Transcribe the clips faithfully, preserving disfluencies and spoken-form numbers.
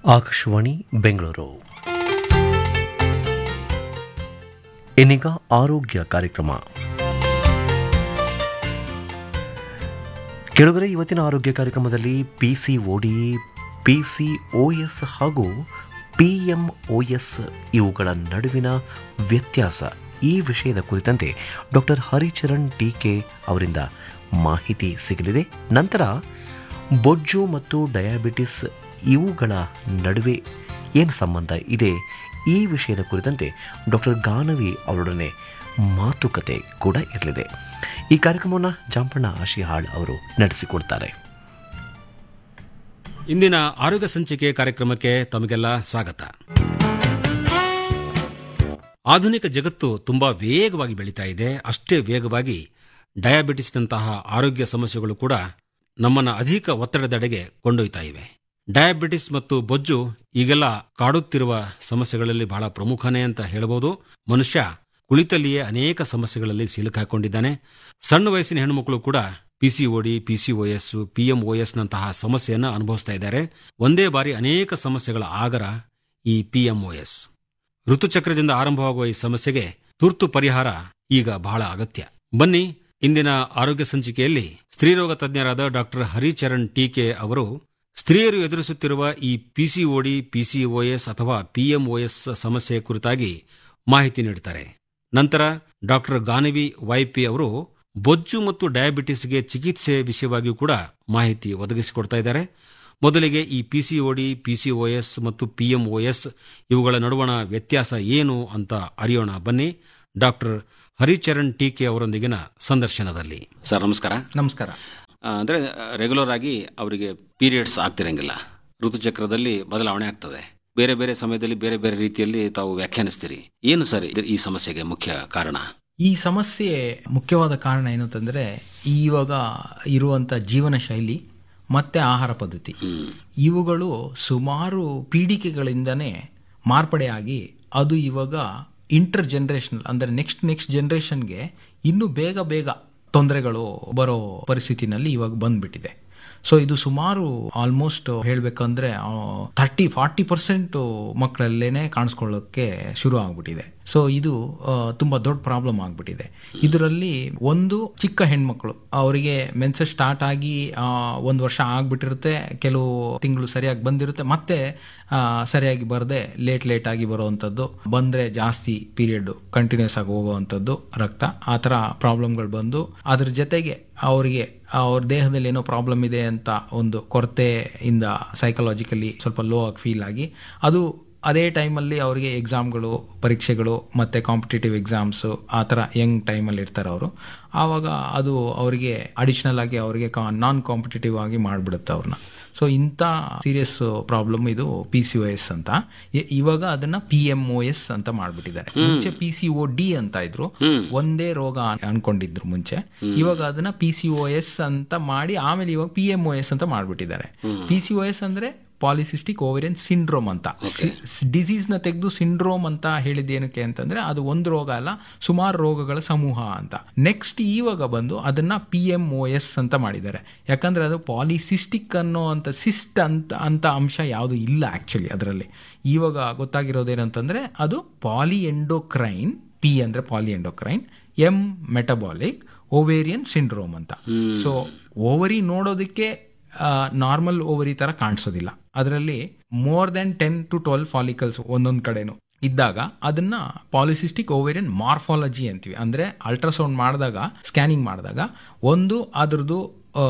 ಆಕಾಶವಾಣಿ ಬೆಂಗಳೂರು. ಇನ್ನೀಗ ಆರೋಗ್ಯ ಕಾರ್ಯಕ್ರಮ. ಕೆಳಗರೆ ಇವತ್ತಿನ ಆರೋಗ್ಯ ಕಾರ್ಯಕ್ರಮದಲ್ಲಿ P C O D, P C O S ಹಾಗೂ ಪಿ ಎಂ ಓ ಎಸ್ ಇವುಗಳ ನಡುವಿನ ವ್ಯತ್ಯಾಸ ಈ ವಿಷಯದ ಕುರಿತಂತೆ ಡಾಕ್ಟರ್ ಹರಿಚರಣ್ ಟಿ ಕೆ ಅವರಿಂದ ಮಾಹಿತಿ ಸಿಗಲಿದೆ. ನಂತರ ಬೊಜ್ಜು ಮತ್ತು ಡಯಾಬಿಟಿಸ್ ಇವುಗಳ ನಡುವೆ ಏನು ಸಂಬಂಧ ಇದೆ ಈ ವಿಷಯದ ಕುರಿತಂತೆ ಡಾಕ್ಟರ್ ಗಾನವಿ ಅವರೊಡನೆ ಮಾತುಕತೆ ಕೂಡ ಇರಲಿದೆ. ಈ ಕಾರ್ಯಕ್ರಮವನ್ನು ಜಾಂಪಣ್ಣ ಆಶಿಹಾಳ್ ಅವರು ನಡೆಸಿಕೊಡ್ತಾರೆ. ಇಂದಿನ ಆರೋಗ್ಯ ಸಂಚಿಕೆ ಕಾರ್ಯಕ್ರಮಕ್ಕೆ ತಮಗೆಲ್ಲ ಸ್ವಾಗತ. ಆಧುನಿಕ ಜಗತ್ತು ತುಂಬಾ ವೇಗವಾಗಿ ಬೆಳೀತಾ ಇದೆ. ಅಷ್ಟೇ ವೇಗವಾಗಿ ಡಯಾಬಿಟಿಸ್ನಂತಹ ಆರೋಗ್ಯ ಸಮಸ್ಯೆಗಳು ಕೂಡ ನಮ್ಮನ್ನು ಅಧಿಕ ಒತ್ತಡದೆಡೆಗೆ ಕೊಂಡೊಯ್ತಾ ಇವೆ. ಡಯಾಬಿಟಿಸ್ ಮತ್ತು ಬೊಜ್ಜು ಈಗೆಲ್ಲ ಕಾಡುತ್ತಿರುವ ಸಮಸ್ಯೆಗಳಲ್ಲಿ ಬಹಳ ಪ್ರಮುಖನೇ ಅಂತ ಹೇಳಬಹುದು. ಮನುಷ್ಯ ಕುಳಿತಲ್ಲಿಯೇ ಅನೇಕ ಸಮಸ್ಯೆಗಳಲ್ಲಿ ಸಿಲುಕಾಕೊಂಡಿದ್ದಾನೆ. ಸಣ್ಣ ವಯಸ್ಸಿನ ಹೆಣ್ಣುಮಕ್ಕಳು ಕೂಡ ಪಿಸಿಒಡಿ, ಪಿಸಿಒಎಸ್, ಪಿಎಂಒಎಸ್ ನಂತಹ ಸಮಸ್ಯೆಯನ್ನು ಅನುಭವಿಸ್ತಾ ಇದ್ದಾರೆ. ಒಂದೇ ಬಾರಿ ಅನೇಕ ಸಮಸ್ಯೆಗಳ ಆಗರ ಈ ಪಿಎಂಒಎಸ್. ಋತುಚಕ್ರದಿಂದ ಆರಂಭವಾಗುವ ಈ ಸಮಸ್ಯೆಗೆ ತುರ್ತು ಪರಿಹಾರ ಈಗ ಬಹಳ ಅಗತ್ಯ. ಬನ್ನಿ, ಇಂದಿನ ಆರೋಗ್ಯ ಸಂಚಿಕೆಯಲ್ಲಿ ಸ್ತ್ರೀರೋಗ ತಜ್ಞರಾದ ಡಾಕ್ಟರ್ ಹರಿಚರಣ್ ಟಿ ಕೆ ಅವರು ಸ್ತ್ರೀಯರು ಎದುರಿಸುತ್ತಿರುವ ಈ ಪಿಸಿಒಡಿ, ಪಿಸಿಒಎಸ್ ಅಥವಾ ಪಿಎಂಒಎಸ್ ಸಮಸ್ಯೆ ಕುರಿತಾಗಿ ಮಾಹಿತಿ ನೀಡುತ್ತಾರೆ. ನಂತರ ಡಾಕ್ಟರ್ ಗಾನವಿ ವೈಪಿ ಅವರು ಬೊಜ್ಜು ಮತ್ತು ಡಯಾಬಿಟಿಸ್ಗೆ ಚಿಕಿತ್ಸೆ ವಿಷಯವಾಗಿಯೂ ಕೂಡ ಮಾಹಿತಿ ಒದಗಿಸಿಕೊಡ್ತಾ ಇದ್ದಾರೆ. ಮೊದಲಿಗೆ ಈ ಪಿಸಿಒಡಿ, ಪಿಸಿಒಎಸ್ ಮತ್ತು ಪಿಎಂಒಎಸ್ ಇವುಗಳ ನಡುವಣ ವ್ಯತ್ಯಾಸ ಏನು ಅಂತ ಅರಿಯೋಣ. ಬನ್ನಿ, ಡಾಕ್ಟರ್ ಹರಿಚರಣ್ ಟಿ ಕೆ ಅವರೊಂದಿಗಿನ ಸಂದರ್ಶನದಲ್ಲಿ. ಸರ್ ನಮಸ್ಕಾರ. ನಮಸ್ಕಾರ. ಅಂದರೆ ರೆಗ್ಯುಲರ್ ಆಗಿ ಅವರಿಗೆ ಪೀರಿಯಡ್ಸ್ ಆಗ್ತಿರಂಗಿಲ್ಲ, ಋತುಚಕ್ರದಲ್ಲಿ ಬದಲಾವಣೆ ಆಗ್ತದೆ. ಬೇರೆ ಬೇರೆ ಸಮಯದಲ್ಲಿ ಬೇರೆ ಬೇರೆ ರೀತಿಯಲ್ಲಿ ತಾವು ವ್ಯಾಖ್ಯಾನಿಸ್ತೀರಿ. ಏನು ಸರ್ ಈ ಸಮಸ್ಯೆಗೆ ಮುಖ್ಯ ಕಾರಣ? ಈ ಸಮಸ್ಯೆ ಮುಖ್ಯವಾದ ಕಾರಣ ಏನು ಅಂತಂದ್ರೆ ಇವಾಗ ಇರುವಂತ ಜೀವನ ಶೈಲಿ ಮತ್ತೆ ಆಹಾರ ಪದ್ಧತಿ, ಇವುಗಳು ಸುಮಾರು ಪೀಳಿಗೆಗಳಿಂದನೇ ಮಾರ್ಪಡೆಯಾಗಿ ಅದು ಇವಾಗ ಇಂಟರ್ ಜನರೇಷನಲ್ ಅಂದ್ರೆ ನೆಕ್ಸ್ಟ್ ನೆಕ್ಸ್ಟ್ ಜನರೇಷನ್ಗೆ ಇನ್ನೂ ಬೇಗ ಬೇಗ ತೊಂದರೆಗಳು ಬರೋ ಪರಿಸ್ಥಿತಿನಲ್ಲಿ ಇವಾಗ ಬಂದ್ಬಿಟ್ಟಿದೆ. ಸೊ ಇದು ಸುಮಾರು ಆಲ್ಮೋಸ್ಟ್ ಹೇಳ್ಬೇಕಂದ್ರೆ ಥರ್ಟಿ ಫಾರ್ಟಿ ಪರ್ಸೆಂಟ್ ಮಕ್ಕಳಲ್ಲೇನೆ ಕಾಣಿಸ್ಕೊಳ್ಳೋಕೆ ಶುರು ಆಗ್ಬಿಟ್ಟಿದೆ. ಸೊ ಇದು ತುಂಬಾ ದೊಡ್ಡ ಪ್ರಾಬ್ಲಮ್ ಆಗ್ಬಿಟ್ಟಿದೆ. ಇದರಲ್ಲಿ ಒಂದು ಚಿಕ್ಕ ಹೆಣ್ಮಕ್ಳು, ಅವರಿಗೆ ಮೆನ್ಸಸ್ ಸ್ಟಾರ್ಟ್ ಆಗಿ ಒಂದು ವರ್ಷ ಆಗ್ಬಿಟ್ಟಿರುತ್ತೆ, ಕೆಲವು ತಿಂಗಳು ಸರಿಯಾಗಿ ಬಂದಿರುತ್ತೆ, ಮತ್ತೆ ಸರಿಯಾಗಿ ಬರದೆ ಲೇಟ್ ಲೇಟ್ ಆಗಿ ಬರುವಂಥದ್ದು, ಬಂದ್ರೆ ಜಾಸ್ತಿ ಪೀರಿಯಡ್ ಕಂಟಿನ್ಯೂಸ್ ಆಗಿ ಹೋಗುವಂಥದ್ದು, ರಕ್ತ ಆ ಥರ ಪ್ರಾಬ್ಲಮ್ಗಳು ಬಂದು ಅದ್ರ ಜೊತೆಗೆ ಅವರಿಗೆ ಅವ್ರ ದೇಹದಲ್ಲಿ ಏನೋ ಪ್ರಾಬ್ಲಮ್ ಇದೆ ಅಂತ ಒಂದು ಕೊರತೆಯಿಂದ ಸೈಕಲಾಜಿಕಲಿ ಸ್ವಲ್ಪ ಲೋ ಆಗಿ ಫೀಲ್ ಆಗಿ ಅದು ಅದೇ ಟೈಮಲ್ಲಿ ಅವರಿಗೆ ಎಕ್ಸಾಮ್ಗಳು, ಪರೀಕ್ಷೆಗಳು ಮತ್ತು ಕಾಂಪಿಟೇಟಿವ್ ಎಕ್ಸಾಮ್ಸು ಆ ಥರ ಯಂಗ್ ಟೈಮಲ್ಲಿ ಇರ್ತಾರೆ ಅವರು. ಆವಾಗ ಅದು ಅವರಿಗೆ ಅಡಿಷ್ನಲ್ ಆಗಿ ಅವರಿಗೆ ನಾನ್ ಕಾಂಪಿಟೇಟಿವ್ ಆಗಿ ಮಾಡಿಬಿಡುತ್ತೆ ಅವ್ರನ್ನ. ಸೊ ಇಂಥ ಸೀರಿಯಸ್ ಪ್ರಾಬ್ಲಮ್ ಇದು ಪಿ ಸಿ ಒ ಎಸ್ ಅಂತ. ಇವಾಗ ಅದನ್ನ ಪಿ ಎಂ ಒ ಎಸ್ ಅಂತ ಮಾಡ್ಬಿಟ್ಟಿದ್ದಾರೆ. ಮುಂಚೆ ಪಿ ಸಿ ಒ ಡಿ ಅಂತ ಇದ್ರು, ಒಂದೇ ರೋಗ ಅನ್ಕೊಂಡಿದ್ರು ಮುಂಚೆ. ಇವಾಗ ಅದನ್ನ ಪಿ ಸಿ ಒ ಎಸ್ ಅಂತ ಮಾಡಿ ಆಮೇಲೆ ಇವಾಗ ಪಿ ಎಂ ಒ ಎಸ್ ಅಂತ ಮಾಡ್ಬಿಟ್ಟಿದ್ದಾರೆ. ಪಿ ಸಿ ಒ ಎಸ್ ಅಂದ್ರೆ ಪಾಲಿಸಿಸ್ಟಿಕ್ ಓವೇರಿಯನ್ ಸಿಂಡ್ರೋಮ್ ಅಂತ. ಡಿಸೀಸ್ ನ ತೆಗೆದು ಸಿಂಡ್ರೋಮ್ ಅಂತ ಹೇಳಿದ್ದೇನಕ್ಕೆ ಅಂತಂದ್ರೆ ಅದು ಒಂದು ರೋಗ ಅಲ್ಲ, ಸುಮಾರು ರೋಗಗಳ ಸಮೂಹ ಅಂತ. ನೆಕ್ಸ್ಟ್ ಇವಾಗ ಬಂದು ಅದನ್ನ ಪಿ ಎಂ ಒ ಎಸ್ ಅಂತ ಮಾಡಿದ್ದಾರೆ. ಯಾಕಂದ್ರೆ ಅದು ಪಾಲಿಸಿಸ್ಟಿಕ್ ಅನ್ನೋ ಅಂತ ಸಿಸ್ಟ್ ಅಂತ ಅಂತ ಅಂಶ ಯಾವುದು ಇಲ್ಲ ಆಕ್ಚುಲಿ ಅದರಲ್ಲಿ. ಇವಾಗ ಗೊತ್ತಾಗಿರೋದೇನಂತಂದ್ರೆ ಅದು ಪಾಲಿ ಎಂಡೋಕ್ರೈನ್, ಪಿ ಅಂದ್ರೆ ಪಾಲಿ endocrine, M metabolic ovarian syndrome ಅಂತ. ಸೊ ಓವರಿ ನೋಡೋದಕ್ಕೆ ನಾರ್ಮಲ್ ಓವರಿ ತರ ಕಾಣಿಸೋದಿಲ್ಲ, ಅದರಲ್ಲಿ more than ten to twelve follicles ಒಂದೊಂದ್ ಕಡೆನು ಇದ್ದಾಗ ಅದನ್ನ ಪಾಲಿಸಿಸ್ಟಿಕ್ ಓವೇರಿಯನ್ ಮಾರ್ಫಾಲಜಿ ಅಂತೀವಿ. ಅಂದ್ರೆ ಅಲ್ಟ್ರಾಸೌಂಡ್ ಮಾಡಿದಾಗ, ಸ್ಕ್ಯಾನಿಂಗ್ ಮಾಡಿದಾಗ ಒಂದು ಅದ್ರದ್ದು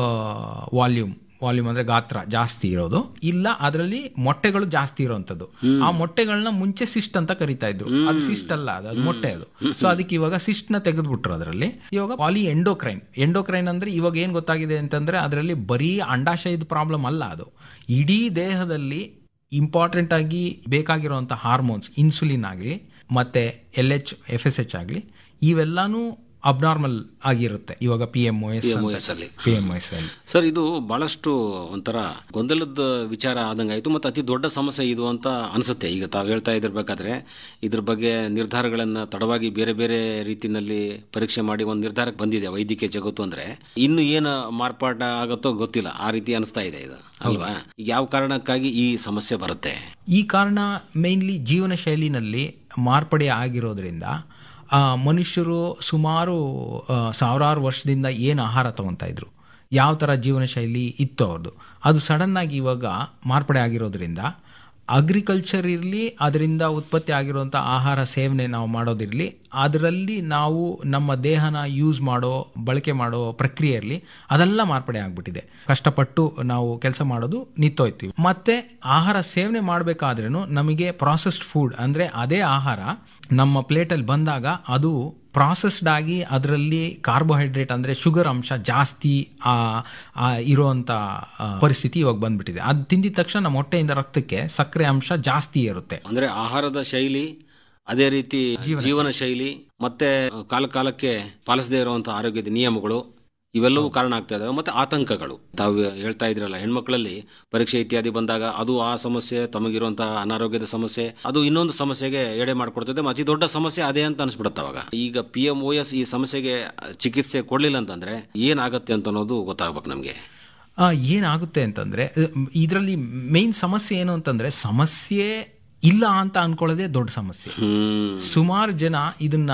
ವಾಲ್ಯೂಮ್ ವಾಲ್ಯೂಮ್ ಅಂದ್ರೆ ಗಾತ್ರ ಜಾಸ್ತಿ ಇರೋದು, ಇಲ್ಲ ಅದರಲ್ಲಿ ಮೊಟ್ಟೆಗಳು ಜಾಸ್ತಿ ಇರೋಂಥದ್ದು. ಆ ಮೊಟ್ಟೆಗಳನ್ನ ಮುಂಚೆ ಸಿಸ್ಟ್ ಅಂತ ಕರಿತಾ ಇದ್ರು, ಅದು ಸಿಸ್ಟ್ ಅಲ್ಲ, ಅದು ಮೊಟ್ಟೆ ಅದು. ಸೊ ಅದಕ್ಕೆ ಇವಾಗ ಸಿಸ್ಟ್ ನ ತೆಗೆದ್ಬಿಟ್ರು. ಅದರಲ್ಲಿ ಇವಾಗ ಪಾಲಿ ಎಂಡೋಕ್ರೈನ್. ಎಂಡೋಕ್ರೈನ್ ಅಂದ್ರೆ ಇವಾಗ ಏನ್ ಗೊತ್ತಾಗಿದೆ ಅಂತಂದ್ರೆ ಅದರಲ್ಲಿ ಬರೀ ಅಂಡಾಶಯದ ಪ್ರಾಬ್ಲಮ್ ಅಲ್ಲ, ಅದು ಇಡೀ ದೇಹದಲ್ಲಿ ಇಂಪಾರ್ಟೆಂಟ್ ಆಗಿ ಬೇಕಾಗಿರುವಂತ ಹಾರ್ಮೋನ್ಸ್, ಇನ್ಸುಲಿನ್ ಆಗಲಿ ಮತ್ತೆ L H F S H ಆಗಲಿ, ಇವೆಲ್ಲಾನು ಅಬ್ನಾರ್ಮಲ್ ಆಗಿರುತ್ತೆ ಇವಾಗ ಪಿ ಎಂ ಒ ಎಸ್ ಅಲ್ಲಿ ಪಿ ಎಂ ಒ ಎಸ್ ಅಲ್ಲಿ. ಸರ್, ಇದು ಬಹಳಷ್ಟು ಒಂಥರ ಗೊಂದಲದ ವಿಚಾರ ಆದಂಗೆ ಆಯಿತು ಮತ್ತು ಅತಿ ದೊಡ್ಡ ಸಮಸ್ಯೆ ಇದು ಅಂತ ಅನಿಸುತ್ತೆ. ಈಗ ತಾವು ಹೇಳ್ತಾ ಇದ್ದಿರ್ಬೇಕಾದ್ರೆ ಇದ್ರ ಬಗ್ಗೆ ನಿರ್ಧಾರಗಳನ್ನು ತಡವಾಗಿ ಬೇರೆ ಬೇರೆ ರೀತಿಯಲ್ಲಿ ಪರೀಕ್ಷೆ ಮಾಡಿ ಒಂದು ನಿರ್ಧಾರಕ್ಕೆ ಬಂದಿದೆ ವೈದ್ಯಕೀಯ ಜಗತ್ತು. ಅಂದ್ರೆ ಇನ್ನು ಏನು ಮಾರ್ಪಾಟ ಆಗುತ್ತೋ ಗೊತ್ತಿಲ್ಲ, ಆ ರೀತಿ ಅನಿಸ್ತಾ ಇದೆ ಇದು ಅಲ್ವಾ? ಈಗ ಯಾವ ಕಾರಣಕ್ಕಾಗಿ ಈ ಸಮಸ್ಯೆ ಬರುತ್ತೆ? ಈ ಕಾರಣ ಮೇನ್ಲಿ ಜೀವನ ಶೈಲಿನಲ್ಲಿ ಮಾರ್ಪಡೆ ಆಗಿರೋದ್ರಿಂದ ಆ ಮನುಷ್ಯರು ಸುಮಾರು ಸಾವಿರಾರು ವರ್ಷದಿಂದ ಏನು ಆಹಾರ ತಗೊತಾ ಇದ್ರು, ಯಾವ ಥರ ಜೀವನ ಶೈಲಿ ಇತ್ತು ಅವ್ರದ್ದು, ಅದು ಸಡನ್ನಾಗಿ ಇವಾಗ ಮಾರ್ಪಡೆ ಆಗಿರೋದ್ರಿಂದ ಅಗ್ರಿಕಲ್ಚರ್ ಇರಲಿ, ಅದರಿಂದ ಉತ್ಪತ್ತಿ ಆಗಿರುವಂಥ ಆಹಾರ ಸೇವನೆ ನಾವು ಮಾಡೋದಿರಲಿ, ಅದರಲ್ಲಿ ನಾವು ನಮ್ಮ ದೇಹನ ಯೂಸ್ ಮಾಡೋ ಬಳಕೆ ಮಾಡೋ ಪ್ರಕ್ರಿಯೆ ಇರಲಿ, ಅದೆಲ್ಲ ಮಾರ್ಪಡೆ ಆಗಿಬಿಟ್ಟಿದೆ. ಕಷ್ಟಪಟ್ಟು ನಾವು ಕೆಲಸ ಮಾಡೋದು ನಿಂತೋಯ್ತೀವಿ. ಮತ್ತು ಆಹಾರ ಸೇವನೆ ಮಾಡಬೇಕಾದ್ರೂ ನಮಗೆ ಪ್ರಾಸೆಸ್ಡ್ ಫುಡ್ ಅಂದರೆ ಅದೇ ಆಹಾರ ನಮ್ಮ ಪ್ಲೇಟಲ್ಲಿ ಬಂದಾಗ ಅದು ಪ್ರಾಸೆಸ್ಡ್ ಆಗಿ ಅದರಲ್ಲಿ ಕಾರ್ಬೋಹೈಡ್ರೇಟ್ ಅಂದರೆ ಶುಗರ್ ಅಂಶ ಜಾಸ್ತಿ ಇರುವಂಥ ಪರಿಸ್ಥಿತಿ ಇವಾಗ ಬಂದ್ಬಿಟ್ಟಿದೆ. ಅದು ತಿಂದಿದ ತಕ್ಷಣ ನಮ್ಮ ಹೊಟ್ಟೆಯಿಂದ ರಕ್ತಕ್ಕೆ ಸಕ್ಕರೆ ಅಂಶ ಜಾಸ್ತಿ ಇರುತ್ತೆ. ಅಂದರೆ ಆಹಾರದ ಶೈಲಿ, ಅದೇ ರೀತಿ ಜೀವನ ಶೈಲಿ, ಮತ್ತೆ ಕಾಲ ಕಾಲಕ್ಕೆ ಪಾಲಿಸದೇ ಇರುವಂತಹ ಆರೋಗ್ಯದ ನಿಯಮಗಳು, ಇವೆಲ್ಲವೂ ಕಾರಣ ಆಗ್ತಾ ಇದಾವೆ. ಮತ್ತೆ ಆತಂಕಗಳು ತಾವು ಹೇಳ್ತಾ ಇದ್ರಲ್ಲ, ಹೆಣ್ಮಕ್ಳಲ್ಲಿ ಪರೀಕ್ಷೆ ಇತ್ಯಾದಿ ಬಂದಾಗ ಅದು ಆ ಸಮಸ್ಯೆ, ತಮಗಿರುವಂತಹ ಅನಾರೋಗ್ಯದ ಸಮಸ್ಯೆ, ಅದು ಇನ್ನೊಂದು ಸಮಸ್ಯೆಗೆ ಎಡೆ ಮಾಡಿಕೊಡ್ತದೆ. ಅತಿ ದೊಡ್ಡ ಸಮಸ್ಯೆ ಅದೇ ಅಂತ ಅನ್ಸ್ಬಿಡುತ್ತೆ ಅವಾಗ. ಈಗ ಪಿ ಎಂ ಒ ಎಸ್ ಈ ಸಮಸ್ಯೆಗೆ ಚಿಕಿತ್ಸೆ ಕೊಡ್ಲಿಲ್ಲ ಅಂತಂದ್ರೆ ಏನಾಗತ್ತೆ ಅಂತ ಅನ್ನೋದು ಗೊತ್ತಾಗ್ಬೇಕು ನಮ್ಗೆ. ಏನಾಗುತ್ತೆ ಅಂತಂದ್ರೆ ಇದರಲ್ಲಿ ಮೇನ್ ಸಮಸ್ಯೆ ಏನು ಅಂತಂದ್ರೆ, ಸಮಸ್ಯೆ ಇಲ್ಲ ಅಂತ ಅನ್ಕೊಳ್ಳೋದೇ ದೊಡ್ಡ ಸಮಸ್ಯೆ. ಸುಮಾರು ಜನ ಇದನ್ನ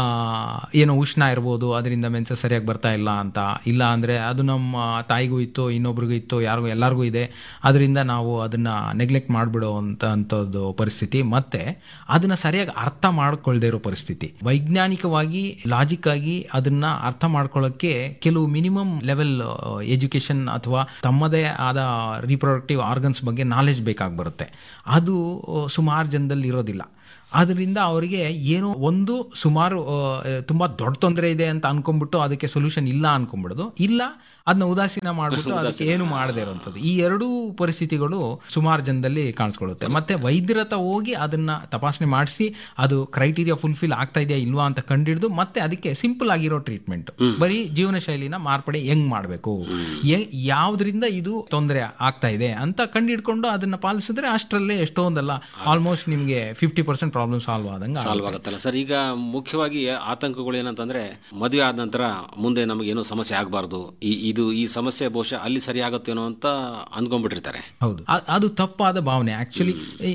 ಏನೋ ಉಷ್ಣ ಇರ್ಬೋದು, ಅದರಿಂದ ಮೆನ್ಸ ಸರಿಯಾಗಿ ಬರ್ತಾ ಇಲ್ಲ ಅಂತ, ಇಲ್ಲ ಅಂದ್ರೆ ಅದು ನಮ್ಮ ತಾಯಿಗೂ ಇತ್ತು, ಇನ್ನೊಬ್ರಿಗೂ ಇತ್ತು, ಯಾರಿಗೂ ಎಲ್ಲರಿಗೂ ಇದೆ, ಅದರಿಂದ ನಾವು ಅದನ್ನ ನೆಗ್ಲೆಕ್ಟ್ ಮಾಡಿಬಿಡೋ ಅಂತ ಅಂಥದ್ದು ಪರಿಸ್ಥಿತಿ. ಮತ್ತೆ ಅದನ್ನ ಸರಿಯಾಗಿ ಅರ್ಥ ಮಾಡ್ಕೊಳ್ದೇ ಇರೋ ಪರಿಸ್ಥಿತಿ. ವೈಜ್ಞಾನಿಕವಾಗಿ ಲಾಜಿಕ್ ಆಗಿ ಅದನ್ನ ಅರ್ಥ ಮಾಡ್ಕೊಳ್ಳೋಕ್ಕೆ ಕೆಲವು ಮಿನಿಮಮ್ ಲೆವೆಲ್ ಎಜುಕೇಶನ್ ಅಥವಾ ತಮ್ಮದೇ ಆದ ರೀಪ್ರೊಡಕ್ಟಿವ್ ಆರ್ಗನ್ಸ್ ಬಗ್ಗೆ ನಾಲೆಜ್ ಬೇಕಾಗಿ ಬರುತ್ತೆ. ಅದು ಸುಮಾರು ಜನದಲ್ಲಿ ಇರೋದಿಲ್ಲ. ಅದರಿಂದ ಅವರಿಗೆ ಏನೋ ಒಂದು ಸುಮಾರು ತುಂಬ ದೊಡ್ಡ ತೊಂದರೆ ಇದೆ ಅಂತ ಅನ್ಕೊಂಡ್ಬಿಟ್ಟು ಅದಕ್ಕೆ ಸೊಲ್ಯೂಷನ್ ಇಲ್ಲ ಅನ್ಕೊಂಡ್ಬಿಡೋದು, ಇಲ್ಲ ಅದನ್ನ ಉದಾಸೀನ ಮಾಡ್ಬಿಟ್ಟು ಅದಕ್ಕೆ ಏನು ಮಾಡದೇ ಇರೋಂಥದ್ದು. ಈ ಎರಡೂ ಪರಿಸ್ಥಿತಿಗಳು ಸುಮಾರು ಜನದಲ್ಲಿ ಕಾಣಿಸ್ಕೊಳ್ಳುತ್ತೆ. ಮತ್ತೆ ವೈದ್ಯರ ಹತ್ರ ಹೋಗಿ ಅದನ್ನ ತಪಾಸಣೆ ಮಾಡಿಸಿ ಅದು ಕ್ರೈಟೀರಿಯಾ ಫುಲ್ಫಿಲ್ ಆಗ್ತಾ ಇದೆಯಾ ಇಲ್ವಾ ಅಂತ ಕಂಡಿಡಿದು ಮತ್ತೆ ಅದಕ್ಕೆ ಸಿಂಪಲ್ ಆಗಿರೋ ಟ್ರೀಟ್ಮೆಂಟ್, ಬರೀ ಜೀವನ ಶೈಲಿನ ಮಾರ್ಪಡೆ ಹೆಂಗ್ ಮಾಡಬೇಕು, ಯಾವ್ದ್ರಿಂದ ಇದು ತೊಂದರೆ ಆಗ್ತಾ ಇದೆ ಅಂತ ಕಂಡಿಡ್ಕೊಂಡು ಅದನ್ನ ಪಾಲಿಸಿದ್ರೆ ಅಷ್ಟರಲ್ಲೇ ಎಷ್ಟೊಂದಲ್ಲ ಆಲ್ಮೋಸ್ಟ್ ನಿಮಗೆ ಫಿಫ್ಟಿ ಪರ್ಸೆಂಟ್ ಪ್ರಾಬ್ಲಮ್ ಸಾಲ್ವ್ ಆದಂಗೆ ಸಾಲ್ವ್ ಆಗುತ್ತಲ್ಲ ಸರ್. ಈಗ ಮುಖ್ಯವಾಗಿ ಆತಂಕಗಳು ಏನಂತಂದ್ರೆ, ಮದುವೆ ಆದ ನಂತರ ಮುಂದೆ ನಮಗೇನು ಸಮಸ್ಯೆ ಆಗಬಾರ್ದು, ಇದು ಈ ಸಮಸ್ಯೆ ಬಹುಶಃ ಅಲ್ಲಿ ಸರಿ ಆಗುತ್ತೇನೋ ಅಂತ ಅಂದ್ಕೊಂಡ್ಬಿಟ್ಟಿರ್ತಾರೆ. ಹೌದು, ಅದು ತಪ್ಪಾದ ಭಾವನೆ. ಆಕ್ಚುಲಿ